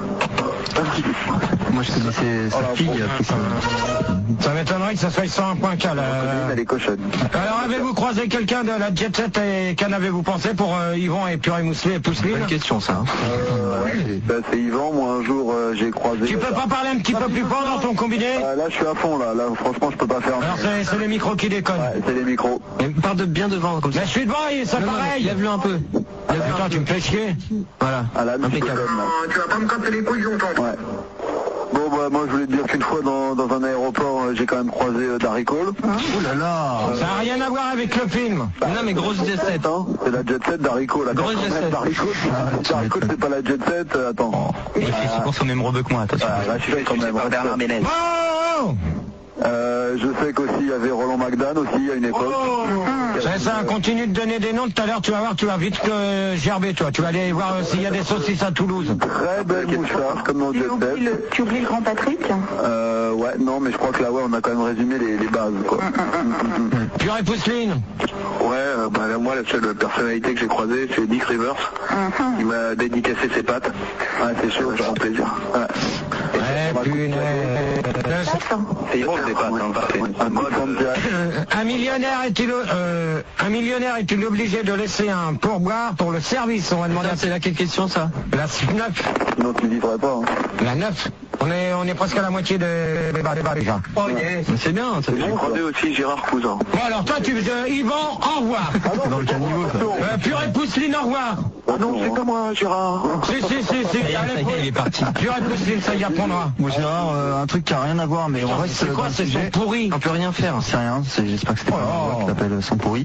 Moi, je connaissais sa fille. Ça m'étonnerait que ça soit 101.4 là. Elle est cochonne. Alors, avez-vous croisé quelqu'un de la Jet Set et qu'en avez-vous pensé pour Yvan et Purée Pousseline? Bonne question, ça. C'est Yvan, moi un jour j'ai croisé... Tu peux pas parler un petit peu plus fort dans ton combiné? Là je suis à fond là, franchement je peux pas faire... Alors c'est les micros qui déconnent. Ouais, c'est les micros. Parle de bien devant, comme ça. Mais je suis devant, ça pareil. Lève-le un peu. Putain, tu me fais chier. Voilà. Là, impeccable. Tu vas pas me casser les couilles longtemps. Ouais. Bon bah moi je voulais te dire qu'une fois dans un aéroport j'ai quand même croisé Darry Cole. Oh là là. Ça n'a rien à voir avec le film. Non mais grosse Jet Set. C'est la Jet Set Darry Cole. Grosse Jet Set. Darry Cole c'est pas la Jet Set, attends. Il pense qu'on est moins que moi, attention. Là je suis quand même. Bernard Ménez. Oh, je sais qu'aussi il y avait Roland McDan aussi à une époque. ça continue de donner des noms tout à l'heure, tu vas voir, tu vas vite gerber toi. Tu vas aller voir s'il y a des saucisses à Toulouse. Très belle moustache comme dans Jet Set. Tu oublies le grand Patrick? Ouais, non mais je crois que là ouais on a quand même résumé les bases quoi. Purée Pousseline. Ouais, moi la seule personnalité que j'ai croisée c'est Dick Rivers. Il m'a dédicacé ses pattes. Ouais, c'est chaud, ça fait plaisir. Ouais. C'est bon le débat, un millionnaire est-il obligé de laisser un pourboire pour le service? On va demander. C'est laquelle question ça? La 9. Non, tu ne vivrais pas. Hein. La 9. On est presque à la moitié des débats déjà. Oh yes. C'est bien. J'ai croisé aussi Gérard Cousin. Bon alors toi tu Yvan, au revoir. Dans le caniveau, ça. Purée Pousseline, au revoir. Oh non, c'est pas moi, Gérard. Si. Il est parti. Purée Pousseline, ça y apprendra. Bon, Gérard, un truc qui a rien à voir, mais on reste. C'est quoi, c'est son pourri? On peut rien faire. C'est rien, j'espère que c'était pas moi qui t'appelle son pourri.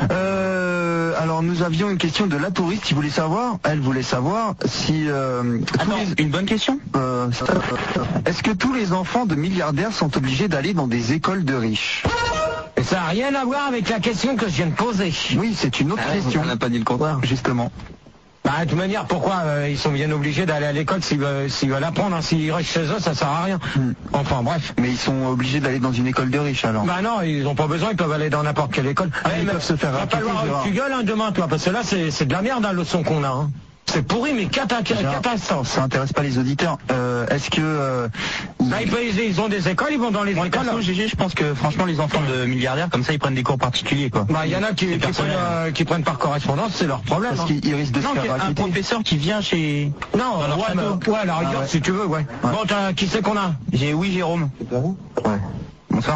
Alors nous avions une question de la touriste qui voulait savoir, elle voulait savoir si... Une bonne question. Est-ce que tous les enfants de milliardaires sont obligés d'aller dans des écoles de riches? Et ça n'a rien à voir avec la question que je viens de poser. Oui, c'est une autre question. On n'a pas dit le contraire. Justement. Bah, de toute manière, pourquoi ils sont bien obligés d'aller à l'école s'ils veulent apprendre, hein. S'ils restent chez eux, ça sert à rien. Enfin, bref. Mais ils sont obligés d'aller dans une école de riches, alors? Bah non, ils n'ont pas besoin, ils peuvent aller dans n'importe quelle école. Ils peuvent se faire raconter, tu gueules, hein, demain, toi, parce que là, c'est de la merde, la leçon qu'on a, hein. C'est pourri, mais catastrophe. Ça intéresse pas les auditeurs. Est-ce que... ils ont des écoles, ils vont dans les écoles. GG, je pense que franchement les enfants de milliardaires comme ça ils prennent des cours particuliers quoi. Bah il y en a qui prennent par correspondance, c'est leur problème. Parce qu'ils risquent de se faire raqueter. Un professeur qui vient chez... Non, ouais, la rigueur si tu veux, ouais. Bon, qui c'est qu'on a? Oui, Jérôme. Ouais. Bonsoir.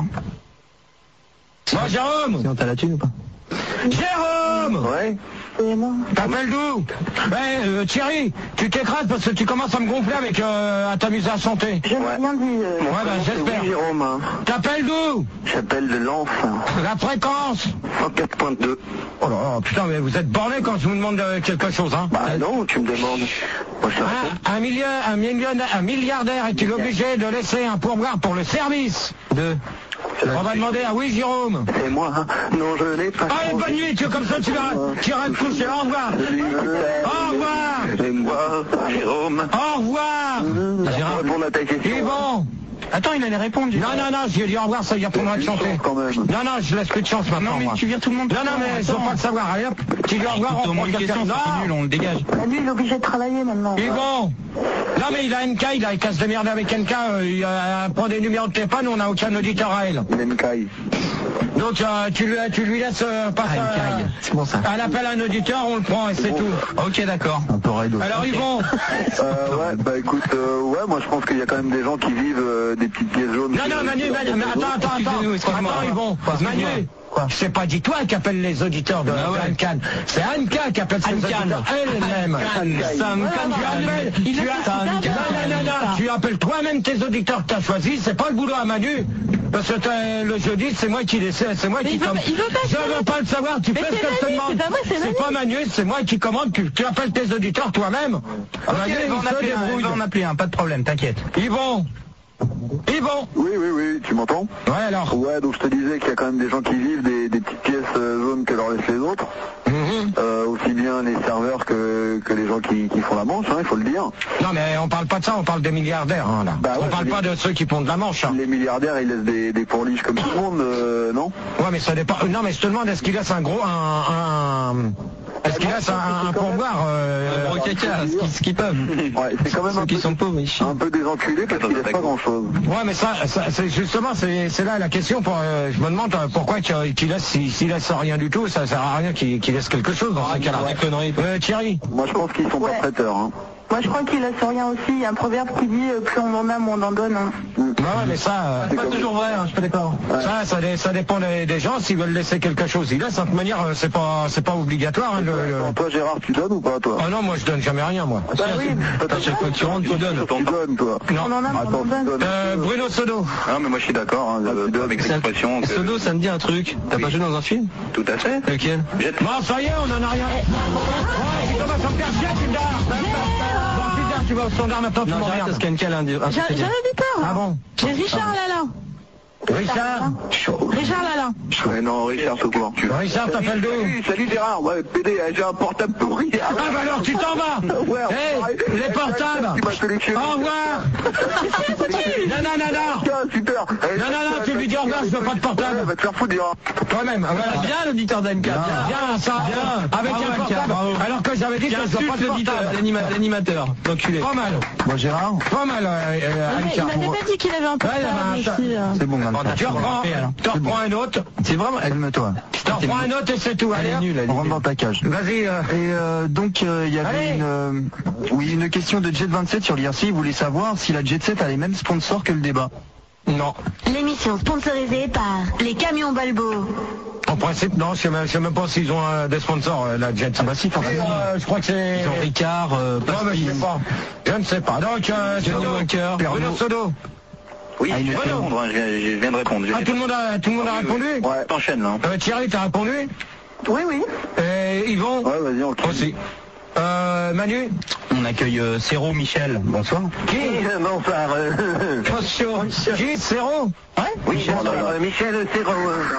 Bon, Jérôme. Sinon t'as la thune ou pas? Jérôme. Ouais. T'appelles d'où? Thierry, tu t'écrases parce que tu commences à me gonfler avec à t'amuser à chanter. Je n'ai rien dit. Ouais, bah j'espère. Oui, Jérôme. T'appelles d'où? J'appelle de Lens. La fréquence? 104.2. Oh là là, putain, mais vous êtes borné quand je vous demande quelque chose, hein? Bah non, tu me demandes. Moi, je un milliardaire est-il obligé de laisser un pourboire pour le service? On va demander à oui, Jérôme. C'est moi, hein. Non, je n'ai pas... Allez, bonne nuit, comme ça tu vas te coucher. Au revoir. Au revoir. C'est moi, Jérôme. Au revoir. Gérard, répondre à ta question. Et bon. Attends, il allait répondre. Non, je lui ai dit au revoir, ça y apprendra de chanter. Quand même. Non, je laisse plus de chance maintenant. Non, mais tu viens tout le monde. Non, mais ils ont pas le savoir. Allez hop, tu dis au revoir, on prend quelqu'un. C'est nul, on le dégage. Lui, il est obligé de travailler maintenant. Et bon. Non, mais il a NK, il casse de merde avec NK, il prend des numéros de téléphone, on n'a aucun auditeur à elle. NK. Donc tu lui laisses passer c'est bon ça. un appel à un auditeur, on le prend et c'est tout. Ok, d'accord. Un peu raide. Alors ils vont. Ouais, bah écoute, moi je pense qu'il y a quand même des gens qui vivent des petites pièces jaunes. Non, Manu, mais attends, ils vont. Manu. Je sais pas, dis toi qui appelle les auditeurs de Anne-Can. C'est Anne-Can qui appelle ses auditeurs elle-même. Tu appelles toi-même tes auditeurs que tu as choisis, c'est pas le boulot à Manu. Parce que le jeudi, c'est moi qui commande. Je veux pas le savoir, tu fais ce que je te demande. C'est pas Manu, c'est moi qui commande, tu appelles tes auditeurs toi-même. Ok, on va en appeler un, pas de problème, t'inquiète. Ils vont. Oui, tu m'entends? Ouais, alors. Ouais, donc je te disais qu'il y a quand même des gens qui vivent des petites pièces jaunes que leur laissent les autres. Aussi bien les serveurs que les gens qui font la manche, hein, il faut le dire. Non, mais on parle pas de ça, on parle des milliardaires, hein, là. Bah ouais, on parle pas de ceux qui font de la manche, hein. Les milliardaires, ils laissent des pourliches comme tout le monde, non? Ouais, mais ça dépend. Non, mais je te demande, est-ce qu'il laisse est-ce qu'il laisse un pourboire un gros caca, ce qu'ils peuvent. Ouais, c'est quand même ceux qui sont pauvres, ils chient. un peu des enculés parce qu'ils laissent pas grand-chose. Ouais, mais ça c'est justement, c'est là la question. Je me demande pourquoi s'il laisse rien du tout, ça sert à rien qu'il laisse quelque chose dans ce cas-là. Thierry. Moi, je pense qu'ils sont pas prêteurs, hein. Moi, je crois qu'il laisse rien aussi. Il y a un proverbe qui dit plus on en a, moins on en donne. Hein. Ouais, mais ça... c'est pas toujours vrai, hein, je suis pas d'accord. Ça dépend des gens. S'ils veulent laisser quelque chose, ils laissent. De toute manière, c'est pas obligatoire. Hein, Toi, Gérard, tu donnes ou pas, toi? Ah non, moi, je donne jamais rien, moi. Bah oui. À chaque fois que tu rentres, tu donnes. Tu donnes, toi. Non. On en a, on en donne. Bruno Sodo. Non, mais moi je suis d'accord, hein, avec l'expression que... Sodo, ça me dit un truc. T'as pas joué dans un film? Tout à fait. Lequel? Bon, ça y est, on en a rien. Ouais, il commence à me faire chier, tu me dards. Tu vas au standard maintenant, tu m'en regardes. J'ai un auditeur. Ah bon? J'ai Richard là. Richard. Richard Lalin. Ouais, non, Richard, c'est quoi? Richard, t'appelles d'où? Salut Gérard, ouais, PD, j'ai un portable pourri. Ah bah alors tu t'en vas. Ouais, les portables. Au revoir. Non. Super. Non, tu lui dis au revoir, je veux pas de portable. Va te faire foutre, Gérard. Toi-même, voilà. Bien l'auditeur d'MK. Bien, ça. Avec un portable. Alors que j'avais dit que je veux pas de portable. L'animateur. Enculé. Pas mal. Bon, Gérard, Pas mal, Il m'avait pas dit qu'il avait un portable ici. c'est bon maintenant. Tu reprends un autre. C'est vraiment, calme-toi. Tu reprends un autre et c'est tout. Elle est Allez, nulle. On rentre dans ta cage. vas-y. Et donc il y avait Allez. une question de Jet 27 sur l'IRC. Il voulait savoir si la Jet 7 a les mêmes sponsors que le débat. Non. L'émission sponsorisée par les camions Balbo. En principe, non, je sais même pas s'ils ont des sponsors, la Jet. Ah bah si, forcément. Je crois que c'est... Ils ont Ricard, Non, mais je sais pas. Je ne sais pas. Donc, Bruno Sodo. Oui, Ah, il je est viens de répondre, je viens de répondre. Ah, tout le monde a répondu? Ouais, t'enchaînes là. Thierry, t'as répondu? Oui. Et Yvon? Ouais, vas-y, on le Aussi. Manu? On accueille Céro Michel. Bonsoir. Qui? Bonsoir. Qui? Céro? Ouais. Oui, bonsoir. Michel Serrault.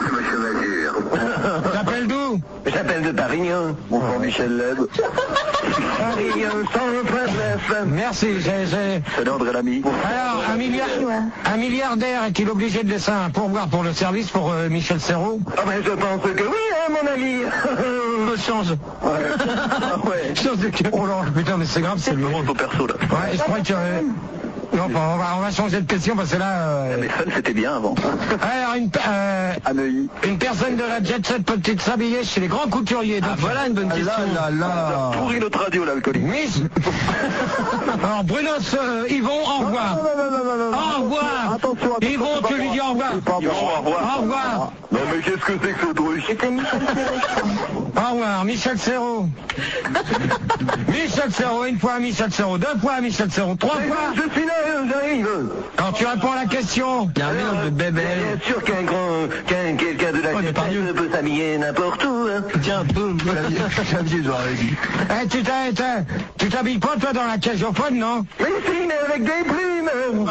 T'appelles d'où? J'appelle de Parignon. Bonsoir, Michel Leb. Parignon, 129. Merci, Salut André Lamy. Alors, un milliardaire est-il obligé de laisser un pourboire pour le service pour Michel Serrault? Ah ben je pense que oui, hein, mon ami. Change. Ouais. Change de cœur. Oh là, putain, mais c'est grave, c'est lui. Vraiment ton perso là. Ouais, je crois que... Non, enfin, on va changer de question parce que là... Mais Fun c'était bien avant. Alors, une personne de la Jet Set peut-il s'habiller chez les grands couturiers? Donc, voilà une bonne question. Là. Pourri notre radio l'alcoolique. Miss. Alors, Brunos, Yvon, au revoir. Au revoir. Attention. Yvon, tu lui dis au revoir. Yvon, au revoir. Au revoir. Non mais qu'est-ce que c'est que ce truc? C'était Michel Serrault. Au revoir, Michel Serrault. Michel Serrault, une fois Michel Serrault, deux fois Michel Serrault, trois fois. Je suis là, j'arrive. Alors tu réponds à la question. Il y a un mélange de bébé. Bien sûr quelqu'un de la Jet peut s'habiller n'importe où. Hein. Tiens, boum. Xavier, j'aurais dit. Tu t'habilles pas toi dans la cage au fun, non? Mais si, mais avec des plumes.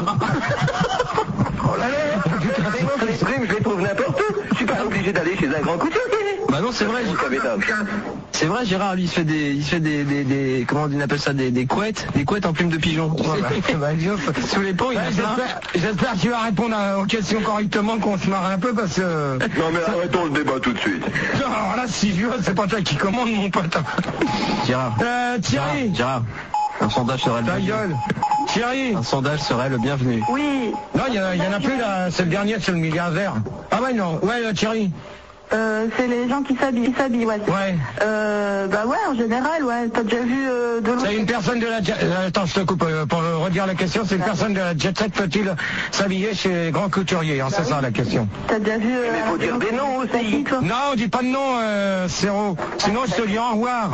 Les plumes, je les trouve n'importe où. Je suis pas obligé d'aller chez un grand couturier. Bah non, c'est vrai. C'est vrai, Gérard, lui, il se fait des comment on appelle ça, des couettes en plumes de pigeon. Sous les ponts, il a plein. J'espère que tu vas répondre aux questions correctement, qu'on se marre un peu parce que... Non mais arrêtons le débat tout de suite. Non, alors là, si je veux, c'est pas toi qui commande, mon pote. Gérard. Thierry. Gérard. Un sondage serait le Ta bienvenu. gueule. Thierry. Un sondage serait le bienvenu. Oui. Non, il y en a plus là, c'est le dernier, c'est le milliardaire. Ah ouais, non, ouais, Thierry. C'est les gens qui s'habillent, ouais. Ouais. Bah ouais, en général, ouais. T'as déjà vu de l'autre... C'est une personne de la Jet... Attends, je te coupe pour redire la question. C'est une personne de la Jet Set peut-il s'habiller chez les grands couturiers, hein, c'est ça la question. T'as déjà vu... Mais faut dire des noms aussi. Non, on dit pas de nom, Céro. Sinon, je te dis au revoir.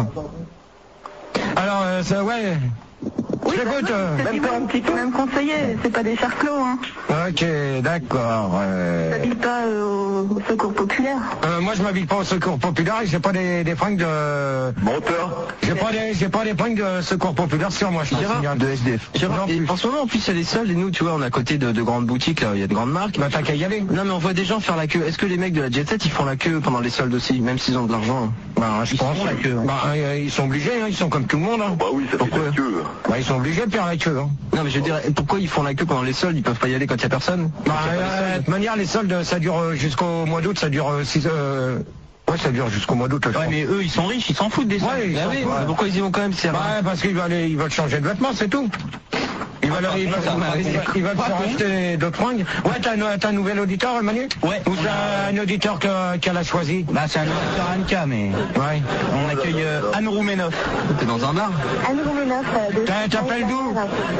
Alors, ouais... Oui, J'écoute. Même conseiller, c'est pas des charclos, hein. Ok, d'accord. T'habites pas au secours populaire. Moi, je m'habille pas au secours populaire et j'ai pas des fringues de... Menteur. J'ai pas des fringues de secours populaire sur moi, je Gérard, De SDF. Gérard, et en ce moment, en plus, il y a les soldes et nous, tu vois, on est à côté de grandes boutiques, il y a de grandes marques. Bah, t'as qu'à y aller. Non, mais on voit des gens faire la queue. Est-ce que les mecs de la Jet Set, ils font la queue pendant les soldes aussi, même s'ils ont de l'argent? Bah, je pense. La queue. Bah, ils sont obligés, hein, ils sont comme tout le monde. Hein. Bah oui, ça fait la queue. Bah, ils sont obligés de faire la queue. Hein. Non, mais je veux dire, pourquoi ils font la queue pendant les soldes? Ils peuvent pas y aller quand il y a personne? Bah, de toute manière, les soldes, ça dure jusqu'au mois d'août, ça dure 6 Ouais, ça dure jusqu'au mois d'août. Ouais, mais eux, ils sont riches, ils s'en foutent des soldes. Ouais, ils s'en foutent. Mais pourquoi ils y vont quand même? C'est Ouais, parce qu'ils veulent changer de vêtements, c'est tout. Ils veulent se racheter d'autres fringues. Ouais, t'as un nouvel auditeur, Manu? Ouais. Ou t'as un auditeur qu'elle a choisi? Bah, c'est un auditeur Anka, mais... Ouais. On accueille Anne Roumenoff. T'es dans un bar? Anne Roumenoff. T'appelles d'où?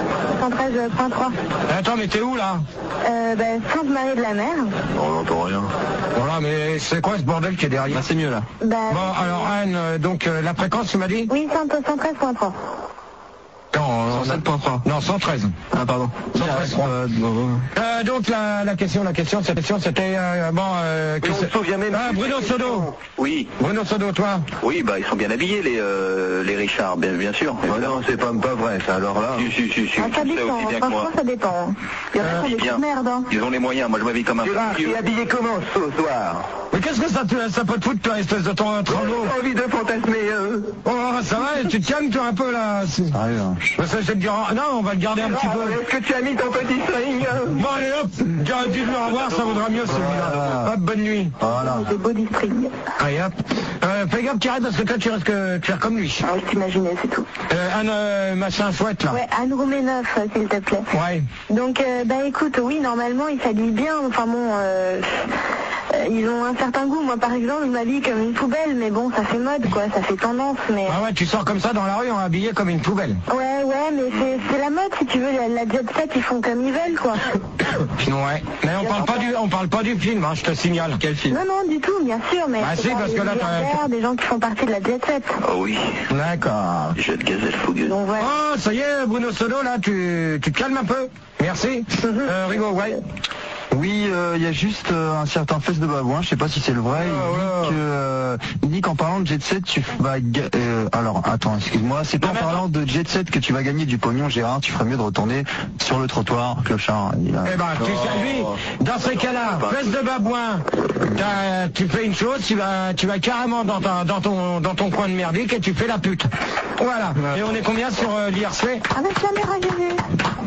113.3. Attends, mais t'es où, là? Sainte-Marie de la Mer. On n'entend rien. Voilà, mais c'est quoi ce bordel qui est derrière? Bah, c'est mieux, là. Bah, Bon, alors Anne, donc la fréquence, tu m'as dit? oui, 113.3. Non, 107.3. Non, 113. Ah, pardon. 113. Donc la question c'était on se souvient même. Bruno Sodo. Oui. Bruno Sodo, toi. Oui, bah ils sont bien habillés les Richards, bien sûr. Non, c'est pas vrai, ça, alors là. Si. Ça dépend, franchement ça dépend. Il y en a qui ont des merdes. Ils ont les moyens, moi je m'habille comme un Gérard, tu es habillé comment ce soir? Mais qu'est-ce que ça peut te foutre, toi, espèce de ton tremblot? J'ai envie de fantasmer. Oh, ça va, tu te calmes, toi, un peu, là. Parce que je vais te dire, non, on va le garder un petit peu. Est-ce que tu as mis ton petit string? Bon, allez, hop, dis-le au revoir, ça vaudra mieux, celui-là. Hop, bonne nuit. Voilà. Des body string. Allez, hop. Fais gaffe, Thierry, parce que toi, tu risques de faire comme lui. Ah, je t'imaginais, c'est tout. Anne, machin chouette, là. Ouais, Anne Rouméneuf, s'il te plaît. Ouais. Donc, écoute, oui, normalement, il s'habille bien. Enfin bon, ils ont un certain goût. Moi, par exemple, je m'habille comme une poubelle, mais bon, ça fait mode, quoi, ça fait tendance, mais... Ah ouais, tu sors comme ça dans la rue, on est habillé comme une poubelle. Ouais, mais c'est la mode, si tu veux, la jet set, ils font comme ils veulent, quoi. Ouais, mais on parle pas du film, hein, je te signale. Quel film? Non, du tout, bien sûr, mais... Ah si, parce que là, des gens qui font partie de la jet set. Oh oui. D'accord. Jeune gazelle fougueuse. Donc, voilà. Oh, ça y est, Bruno Sodo, là, tu te calmes un peu. Merci. Rigo, ouais. Oui, il y a juste un certain Fesse de Babouin, je sais pas si c'est le vrai, il dit qu'en parlant de Jet Set, tu vas... alors, attends, excuse-moi, c'est pas en parlant de Jet Set que tu vas gagner du pognon, Gérard, tu ferais mieux de retourner sur le trottoir, clochard. Eh ben, tu sais, lui, dans ces cas-là, Fesse de Babouin, tu fais une chose, tu vas carrément dans ton coin de merdique et tu fais la pute. Voilà. Et on est combien sur l'IRC? Avec la caméra, j'ai vu.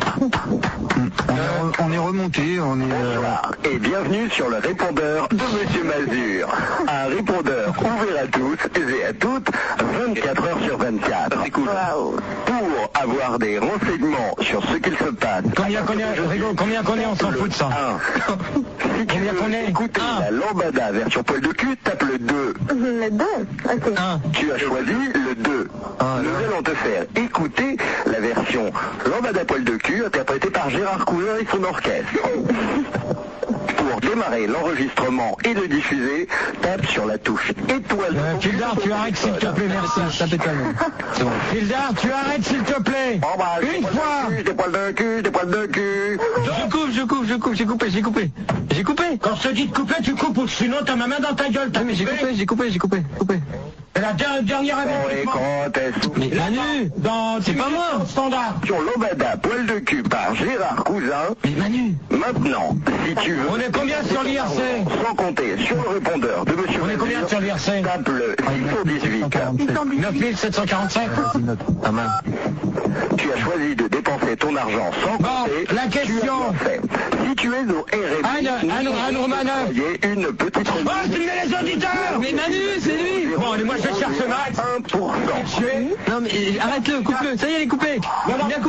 On est remonté, on est... Et bienvenue sur le répondeur de Monsieur Mazur. Un répondeur ouvert à tous et à toutes, 24 heures sur 24. Pour avoir des renseignements sur ce qu'il se passe. Combien qu'on est, on s'en fout de ça. Si tu veux écouter la lambada version poil de cul, tape le 2. Le 2, ok. Tu as choisi le 2. Nous allons te faire écouter la version lambada poil de cul interprétée par Gérard Cousin et son orchestre. Pour démarrer l'enregistrement et le diffuser, tape sur la touche étoile. Fildar, tu arrêtes s'il te plaît, merci. Ça fait tellement. C'est bon. Fildar, tu arrêtes s'il te plaît. Une fois. Des poils de cul. J'ai coupé. Quand je te dis de couper, tu coupes, ou sinon t'as ma main dans ta gueule. Mais j'ai coupé. Et la dernière avertissement. Mais Manu, c'est pas moi. Standard. Sur lambada poil de cul par Gérard Cousin. Mais Manu. Maintenant, si tu veux... On est combien sur l'IRC? Sans compter sur le répondeur de Monsieur On est combien sur l'IRC? Tape le 618. 9745. Pas mal. Tu as choisi de dépenser ton argent sans compter. La question. Si tu es au RMI, Anne Romanoff. une petite... Oh, tu mets les auditeurs. Mais Manu, c'est lui. Bon, allez, moi je cherche Max. 1%. Non mais arrête-le, coupe-le. Ça y est, il est coupé. Il a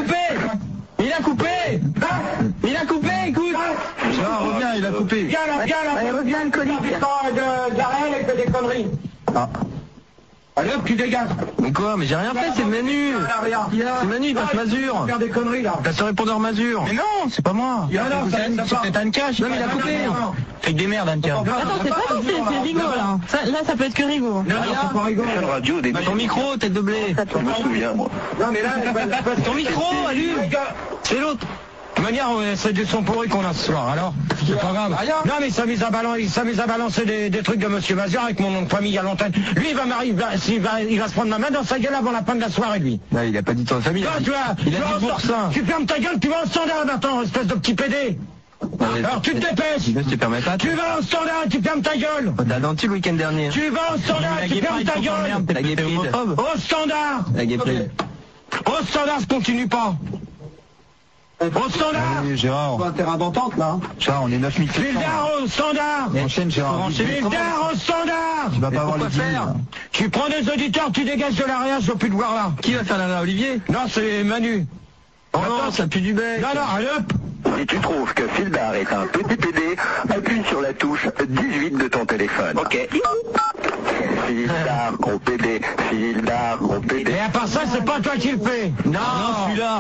coupé, écoute. Gérard, reviens, il a coupé. Viens là. Reviens alcoolique. De Gaël et que des conneries. Allez hop, tu dégages. Mais quoi? Mais j'ai rien fait, c'est Manu. C'est Manu, il passe Mazur. Faire des conneries là. T'as ce répondeur Mazur. Mais non, c'est pas moi. C'est peut-être Anka. Non mais il a coupé. Fais que des merdes, Anka. Attends, c'est pas toi, c'est Rigo là. Là, ça peut être que Rigo. Non, c'est pas Rigo. Radio des... Ton micro, tête de blé. Je me souviens, moi. Non mais là, Ton micro, allume. C'est l'autre. De manière, c'est du son pourri qu'on a ce soir, alors c'est pas grave. Non mais il s'amuse à balancer des trucs de Monsieur Mazur avec mon nom de famille à l'antenne. Lui il va se prendre ma main dans sa gueule avant la fin de la soirée, lui. Non, il a pas dit ton famille. Non, Il a dit pour ça. Tu fermes ta gueule, tu vas au standard maintenant, espèce de petit PD. Alors tu te dépêches. Je te permets pas. Tu vas au standard, tu fermes ta gueule. T'as menti le week-end dernier. Tu vas au standard, tu fermes ta gueule. La guépride. Au standard. La guépride. Au standard, je continue pas. Au standard. Allez, Gérard. Un terrain d'entente là. Gérard, on est 9700. Fildar au standard. Enchaîne, Gérard. Fildar au standard. Tu vas pas avoir les faire. Tu prends des auditeurs, tu dégages de l'arrière, je veux plus te voir là. Qui va faire la Olivier? Non, c'est Manu. Oh non, ça pue du bec. Non, allez hop. Si tu trouves que Fildar est un petit PD, appuie sur la touche 18 de ton téléphone. Ok. Fildar, gros PD. Et à part ça, c'est pas toi qui le fais. Non, celui-là.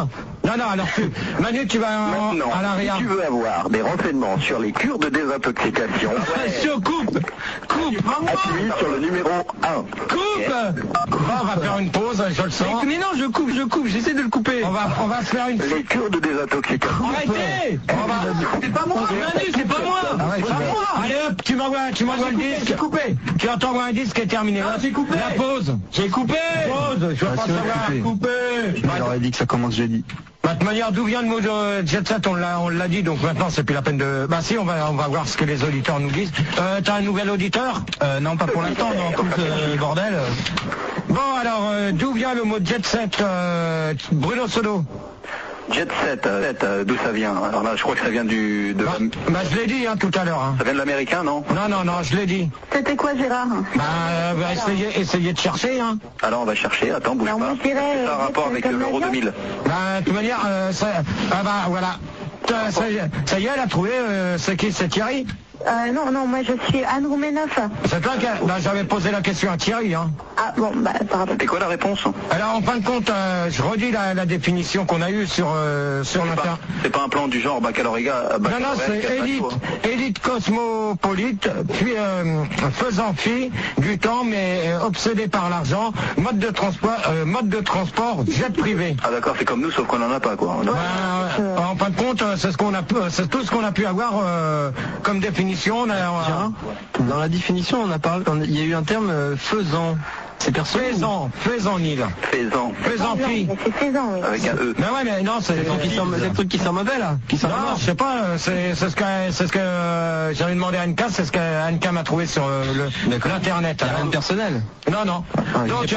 Non, alors Manu, tu vas Maintenant, à l'arrière. si tu veux avoir des renseignements sur les cures de désintoxication, Coupe. appuie sur le numéro 1. Coupe. On va faire une pause, je le sens. Mais non, je coupe, j'essaie de le couper. On va se faire une... Les cures de désintoxication. Arrêtez. C'est pas moi, Manu, c'est pas moi. C'est pas moi. Allez hop, tu m'envoies le disque. J'ai coupé. Tu t'envoies un disque qui est terminé. J'ai coupé. La pause. J'ai coupé. Pause. Je veux pas savoir. Coupé. Je leur ai dit que ça commence jeudi. De toute manière, d'où vient le mot de Jet Set, on l'a dit, donc maintenant c'est plus la peine de... Bah si, on va voir ce que les auditeurs nous disent. T'as un nouvel auditeur? Non, pas pour l'instant, on coupe le bordel. Bon alors, d'où vient le mot Jet Set, Bruno Sodo? Jet Set, d'où ça vient? Alors là, je crois que ça vient Bah je l'ai dit tout à l'heure. Ça vient de l'américain, non? Non, je l'ai dit. C'était quoi, Gérard? Essayez de chercher, Alors on va chercher, attends, bouge Alors, pas. moi, je dirais, C'est un rapport avec l'Euro 2000. Bah de toute manière, voilà. Ça y est, elle a trouvé, c'est qui? C'est Thierry? Non, moi je suis Anne Roumenoff. C'est toi qui... Bah, j'avais posé la question à Thierry, Ah bon, pardon. C'était quoi la réponse? Alors en fin de compte, je redis la définition qu'on a eue sur l'internet. C'est pas un plan du genre baccalauréat. Non, c'est élite cosmopolite, puis faisant fi du temps, mais obsédé par l'argent, mode de transport, jet privé. Ah d'accord, c'est comme nous, sauf qu'on en a pas, quoi. En fin de compte, c'est tout ce qu'on a pu avoir comme définition. Dans la définition, on a parlé, il y a eu un terme faisant. C'est perso. Faisan Nil. Faisan fille. C'est Faisan, oui. Avec un E. Mais ouais, mais non, c'est le truc qui sent mauvais là. Non, je sais pas, c'est ce que j'avais demandé à Anka, c'est ce qu'Anka m'a trouvé sur l'internet. Il n'y a rien de personnel. Non. Donc,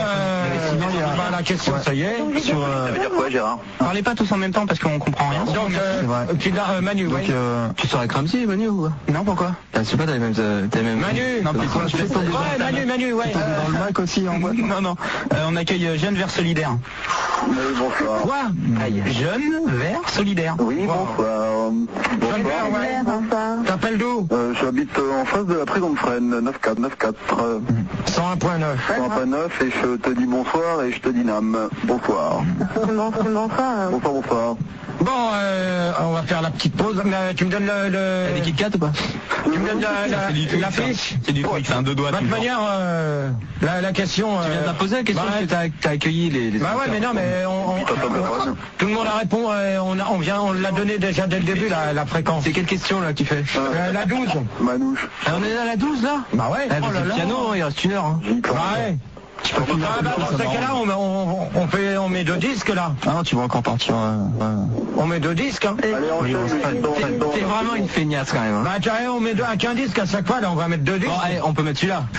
la question, ça y est. Ça veut dire quoi, Gérard? Parlez pas tous en même temps parce qu'on comprend rien. Donc, Manu, donc, oui. Tu seras Cramsy, Manu, ou quoi? Non, pourquoi? Je sais pas, t'as les mêmes... Manu. Non, Manu, ouais. Dans le Mac aussi, en boîte. Non. On accueille Jeunes Verts Solidaires. Oui, bonsoir. Quoi? Jeunes Verts Solidaires. Oui, bonsoir. Bonsoir. T'appelles d'où? J'habite en face de la prison de Fresnes, 94. 101.9. 101.9 et je te dis bonsoir et je te dis Nam. Bonsoir. Bonsoir. Bonsoir. Bon, on va faire la petite pause. Tu me donnes T'as des Kit Kat ou pas? Tu me donnes la fiche? C'est du truc, c'est un deux doigts. De toute manière, la question... Tu viens de la poser la question que t'as accueilli les... Bah ouais, mais non, mais tout le monde a répondu, on l'a donné déjà dès le début, la fréquence. C'est quelle question là que tu fais? La 12. Manouche. On est à la 12 là? Bah ouais. Oh là là. Piano, il reste une heure. Bah ouais. Dans ce cas-là, on met deux disques là. Ah non, tu vas encore partir. On met deux disques. Allez, on C'est vraiment une feignasse quand même. Bah tiens, on met qu'un disque à chaque fois, là on va mettre deux disques. Bon, allez, on peut mettre celui-là.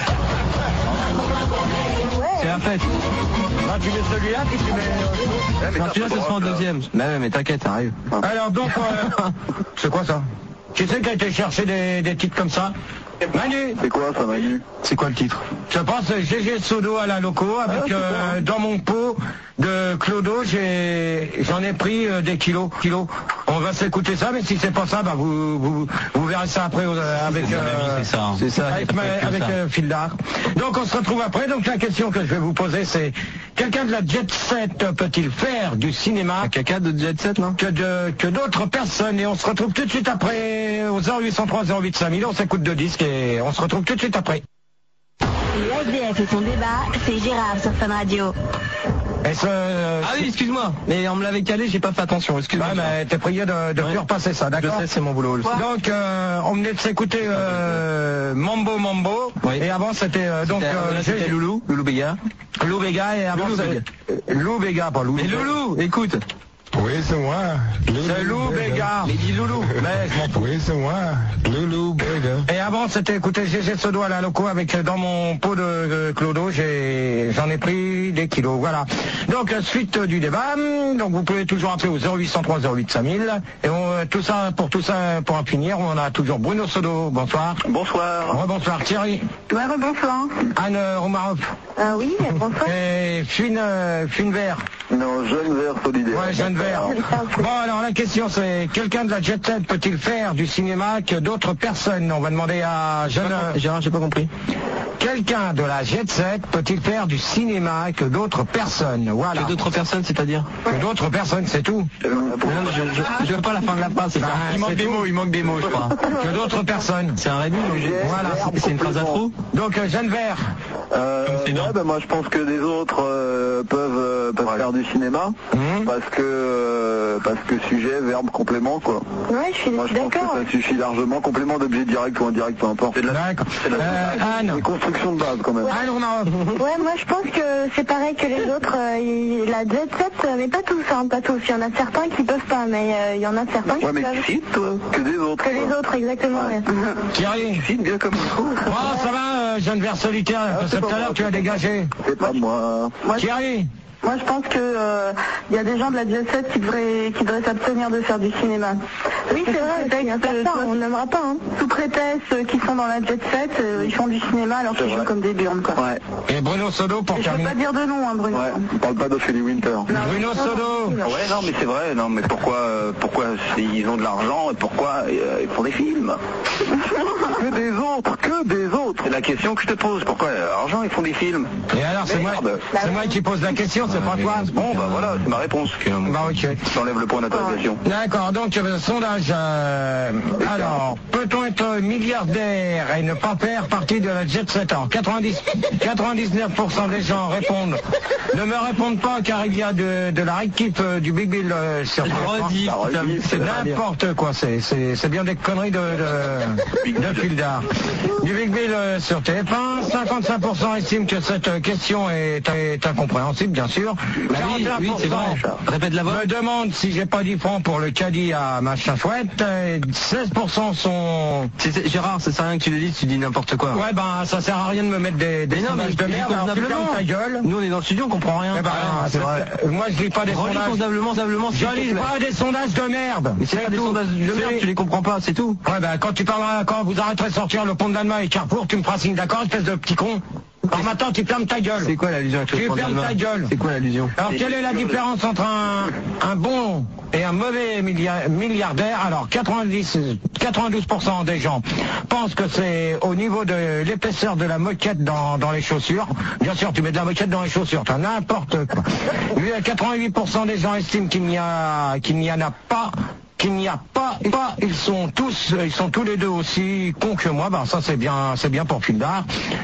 C'est la fête. Bah tu mets celui-là, puis tu mets... Non, celui-là, ce sera en deuxième. Bah ouais, mais t'inquiète, ça arrive. Alors donc, c'est quoi ça? Tu sais qu'a été chercher des titres comme ça? Manu. C'est quoi ça, Manu? C'est quoi le titre? Je pense GG Sodo à la loco avec dans mon pot de Clodo, j'en ai pris des kilos. On va s'écouter ça, mais si c'est pas ça, bah vous verrez ça après avec Fil d'Art. Donc on se retrouve après. Donc la question que je vais vous poser, c'est quelqu'un de la Jet Set peut-il faire du cinéma? Caca de Jet Set, non? Que d'autres personnes. Et on se retrouve tout de suite après au 0803 08 5000. On s'écoute deux disques et on se retrouve tout de suite après. SDF et son débat, c'est Gérard sur Fun Radio. Ah oui, excuse-moi, mais on me l'avait calé, j'ai pas fait attention, excuse-moi. Ouais, mais t'es prié de plus repasser ça, d'accord? Je sais, c'est mon boulot. Donc, on venait de s'écouter Mambo, oui. Et avant c'était c'était Loulou Béga. Loulou Béga, et avant Loulou Béga, pas Loulou. Mais Loulou, écoute. Oui, c'est moi. C'est Lou Béga. Mais dis Loulou. Oui, c'est moi. Loulou Béga. Et avant, c'était écouter GG Sodo à la loco avec dans mon pot de Clodo, j'en ai pris des kilos. Voilà. Donc, suite du débat. Donc, vous pouvez toujours appeler au 0803 08 5000. Et tout ça, pour en finir, on a toujours Bruno Sodo. Bonsoir. Bonsoir. Bonsoir Thierry. Ouais, bonsoir. Anne Romarov. Oui, bonsoir. Et Fune Vert. Non, Jeune Vert Solidaire. Ouais, Jeune Vert. Bon, alors la question c'est, quelqu'un de la Jet Set peut-il faire du cinéma que d'autres personnes? On va demander à Jeune... Gérard, j'ai pas compris. quelqu'un de la jet set peut-il faire du cinéma que d'autres personnes? Voilà. Que d'autres personnes, c'est-à-dire? Que d'autres personnes, c'est tout. Je veux pas la fin de la phrase, c'est ça. Il manque des mots, je crois. Que d'autres personnes. C'est un rébut, Voilà. c'est une phrase à trous. Donc, Jeanne Vert. Moi je pense que les autres peuvent faire du cinéma parce que sujet, verbe, complément quoi. Ouais, je suis Moi je pense que d'accord. ça suffit largement, complément d'objet direct ou indirect, peu importe. C'est de D'accord. Anne. une construction de base quand même. Anne, on a... Ouais, moi je pense que c'est pareil que les autres. La jet set, mais pas tous, hein, pas tous. Il y en a certains qui peuvent pas, mais il y en a certains qui Ouais mais peuvent. qui toi que des autres. Que les autres, exactement. Ouais. Thierry. Qui bien comme ça. Oh, ça va, Jeanne Vert solitaire, parce que tout à l'heure tu as dégagé. C'est pas moi. Thierry. Moi, je pense que il y a des gens de la jet set qui devraient s'abstenir de faire du cinéma. Oui, c'est vrai, on n'aimera pas. Hein. Sous prétexte qu'ils sont dans la jet set, ils font du cinéma alors qu'ils jouent comme des burnes, quoi. Ouais. Et Bruno Sodo pour Je peux terminer. pas dire de nom, hein, Bruno. Ouais. On parle pas d'Ophélie Winter. Bruno Sodo. Ouais, non, mais c'est vrai. Non, mais pourquoi ils ont de l'argent et pourquoi ils font des films? Que des autres. C'est la question que je te pose. Pourquoi l'argent ils font des films? Et alors, c'est moi qui pose la question, c'est pas toi. Bon, bah voilà, c'est ma réponse. Bah, ok. J'enlève le point d'interrogation. D'accord, donc sondage. Alors, peut-on être milliardaire et ne pas faire partie de la jet set? Alors, 99% des gens répondent. Ne me répondent pas car il y a de la rééquipe du Big Bill sur c'est n'importe quoi, c'est bien des conneries de fil d'art. Du Big Bill sur TF1, 55% estiment que cette question est incompréhensible, bien sûr. 41% c'est vrai. Répète la voix. me demande si j'ai pas 10 francs pour le caddie à machin chouette. 16% sont... Gérard, ça sert à rien que tu le dises, tu dis n'importe quoi. Ouais, ben ça sert à rien de me mettre des sondages de merde. Alors, tu fermes ta gueule. Nous on est dans le studio, on comprend rien. Eh ben, c'est vrai. Moi je lis pas des sondages. Convenablement, Je lis pas des sondages de merde. Mais c'est pas des sondages de merde, tu les comprends pas, c'est tout. Ouais, ben quand vous arrêterez de sortir le pont de l'Allemagne et Carrefour, tu me feras signe d'accord, espèce de petit con. Alors maintenant tu fermes ta gueule. C'est quoi l'allusion avec le Tu pont fermes d'Allemagne? ta gueule. C'est quoi l'allusion? Alors quelle est la différence entre un bon et un mauvais milliardaire? Alors 92% des gens pensent que c'est au niveau de l'épaisseur de la moquette dans les chaussures. Bien sûr, tu mets de la moquette dans les chaussures, t'as n'importe quoi. 88% des gens estiment qu'il n'y en a pas. Ils sont tous les deux aussi cons que moi. Ben ça c'est bien pour Fildar.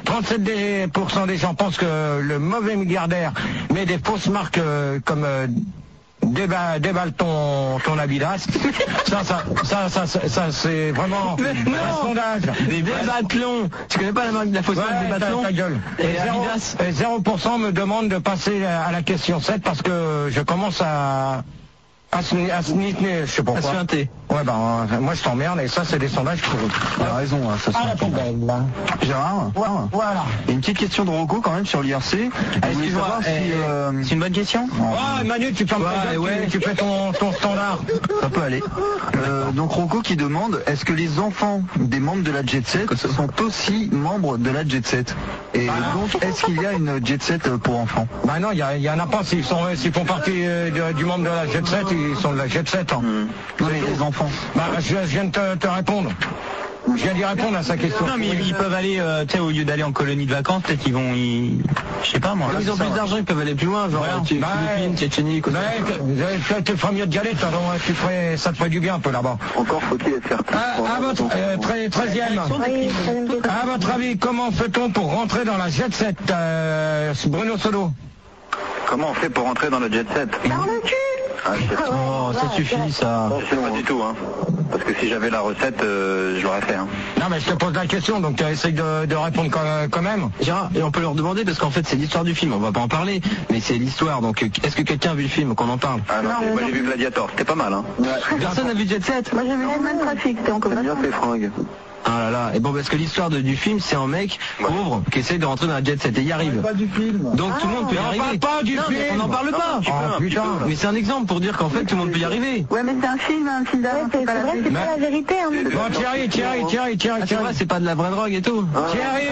37% des gens pensent que le mauvais milliardaire met des fausses marques comme déballe ton Adidas. Ça c'est vraiment un sondage. Des Débathlon. Tu connais pas la marque de la fausse marque Débathlon? Ta gueule. Et 0% me demande de passer à la question 7 parce que je commence à se je sais pas quoi. À se feinter. Ouais, ben, moi je t'emmerde et ça c'est des sondages que Il a raison, hein, ça se la poubelle, là. Gérard, Voilà. il y a une petite question de Rocco quand même sur l'IRC. Excuse-moi, c'est une bonne question? Oh, Manu, tu fermes ta gueule, tu fais ton standard. Ça peut aller. Donc Rocco qui demande, est-ce que les enfants des membres de la Jet Set sont aussi membres de la Jet Set? Et donc, est-ce qu'il y a une Jet Set pour enfants? Bah non, il y en a pas. S'ils font partie du membre de la Jet Set, ils sont de la Jet Set. Hein. Non, mais les enfants. Bah, je viens de te répondre. Je viens d'y répondre à sa question. Non, mais ils peuvent aller, tu sais, au lieu d'aller en colonie de vacances, peut-être qu'ils vont je sais pas moi. Ils ont plus d'argent, ils peuvent aller plus loin, genre Philippines, Tchétchénie, quoi. Tu feras mieux d'y aller, ça te ferait du bien un peu là-bas. Encore faut-il être certain. À votre 13e. À votre avis, comment fait-on pour rentrer dans la Jet Set, Bruno Solo? Comment on fait pour rentrer dans le jet set? Par le cul. Oh, ça suffit, ça. Je sais pas du tout, hein. Parce que si j'avais la recette, je l'aurais fait, hein. Non, mais je te pose la question, donc tu essayes de répondre quand même. Gérard, et on peut leur demander, parce qu'en fait, c'est l'histoire du film, on va pas en parler, mais c'est l'histoire, donc est-ce que quelqu'un a vu le film, qu'on en parle? Ah non, moi j'ai vu Gladiator, c'était pas mal, hein. Personne n'a vu Jet Set? Moi j'ai vu les mêmes trafics, c'était encore Bien fait fringues. Ah là là, et bon, parce que l'histoire du film, c'est un mec pauvre qui essaye de rentrer dans la Jet Set et y arrive. Pas du film. Donc tout le monde peut y arriver. On parle pas du non, film. On n'en parle pas. Putain. Mais c'est un exemple pour dire qu'en fait tout le monde peut y arriver. Ouais, mais c'est un film d'art, c'est pas la vérité. Hein. Bon, Thierry. Ah, c'est vrai, c'est pas de la vraie drogue et tout. Thierry.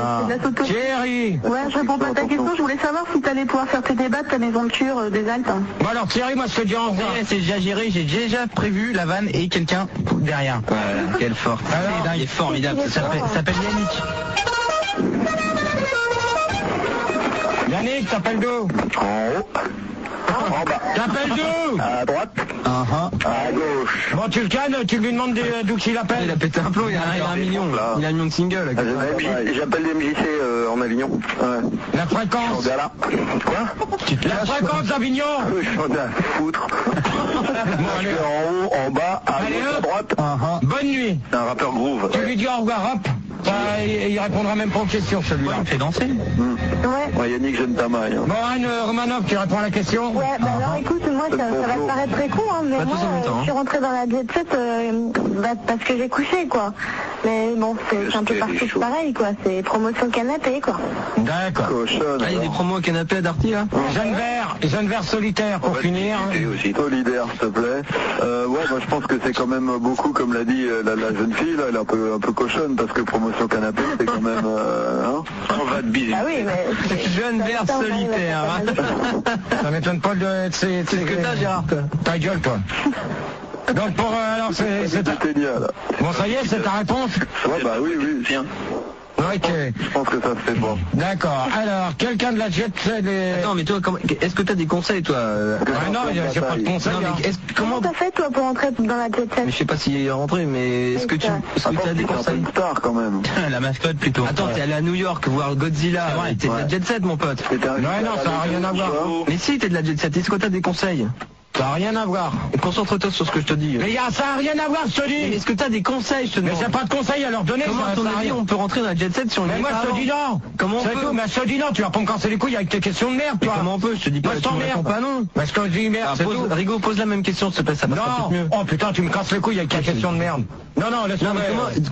Ouais, je réponds pas à ta question, je voulais savoir si t'allais pouvoir faire tes débats de ta maison de cure des Alpes. Bon alors Thierry, moi je te dis en revoir. C'est déjà géré, j'ai déjà prévu la vanne et quelqu'un derrière. Voilà, quelle forte. Alors, il est formidable, ça s'appelle Yannick. Yannick, t'appelles d'où? En haut. En bas. T'appelles d'où? À droite. À gauche. Bon, tu le cannes, tu lui demandes d'où qu'il appelle. Il a pété un plomb, il a un million. Il a un million de singles. J'appelle les MJC en Avignon. Ouais. La fréquence. Je là. Quoi? La fréquence d'Avignon. J'en ai à foutre. Moi, je suis en haut, en bas, à gauche, à droite. Bonne nuit. C'est un rappeur groove. Tu lui dis au revoir, hop. Il répondra même pas aux questions, celui-là. Il me fait danser. Ouais, Yannick, j'aime ta maille. Bon, Anne Romanov, tu réponds à la question? Ouais, bah alors écoute, moi ça va te paraître très con, hein, mais moi je suis rentrée dans la jet set parce que j'ai couché, quoi. Mais bon, c'est un peu partout pareil, quoi. C'est promotion canapé, quoi. D'accord. Ah, il y a des promos au canapé à Darty, là? Jeune vert solitaire, pour finir. Aussi. Solidaire, s'il te plaît. Ouais, moi je pense que c'est quand même beaucoup, comme l'a dit la jeune fille, là, elle est un peu cochonne, parce que promotion canapé, c'est quand même... on va te biser. Ah oui, mais... Jeune vert solitaire. Ça m'étonne pas de... C'est ce que t'as, Gérard. Ta gueule, toi. Donc pour... alors c'est ta... Bon, ça y est, c'est ta réponse? Ouais, bah oui, tiens. Ok. Je pense que ça se fait pas. D'accord. Alors, quelqu'un de la jet set... Attends, mais toi, est-ce que t'as des conseils, toi? Non, j'ai pas de conseils. Comment t'as fait, toi, pour entrer dans la jet set? Mais je sais pas s'il est rentré, mais est-ce que tu as des conseils? Une star, quand même. La mascotte, plutôt. Attends, t'es allé à New York voir Godzilla. T'es de la jet set, mon pote. Ouais, non, ça n'a rien à voir. Mais si, t'es de la jet set. Est-ce que t'as des conseils? Ça n'a rien à voir. Concentre-toi sur ce que je te dis. Mais ça n'a rien à voir, je te dis. Mais est-ce que t'as des conseils, je te demande? Mais j'ai pas de conseils à leur donner. Comment, à ton avis, on peut rentrer dans la jet set si on est... Mais moi, je te dis non. Comment on peut? Mais je te dis non, tu vas pas me casser les couilles avec tes questions de merde, toi. Comment on peut? Je te dis pas, tu me réponds pas non. Parce que je dis merde, c'est tout. Rigo, pose la même question, s'il te plaît, ça passe non. mieux. Oh putain, tu me casses les couilles avec ta question de merde. Non, laisse-moi...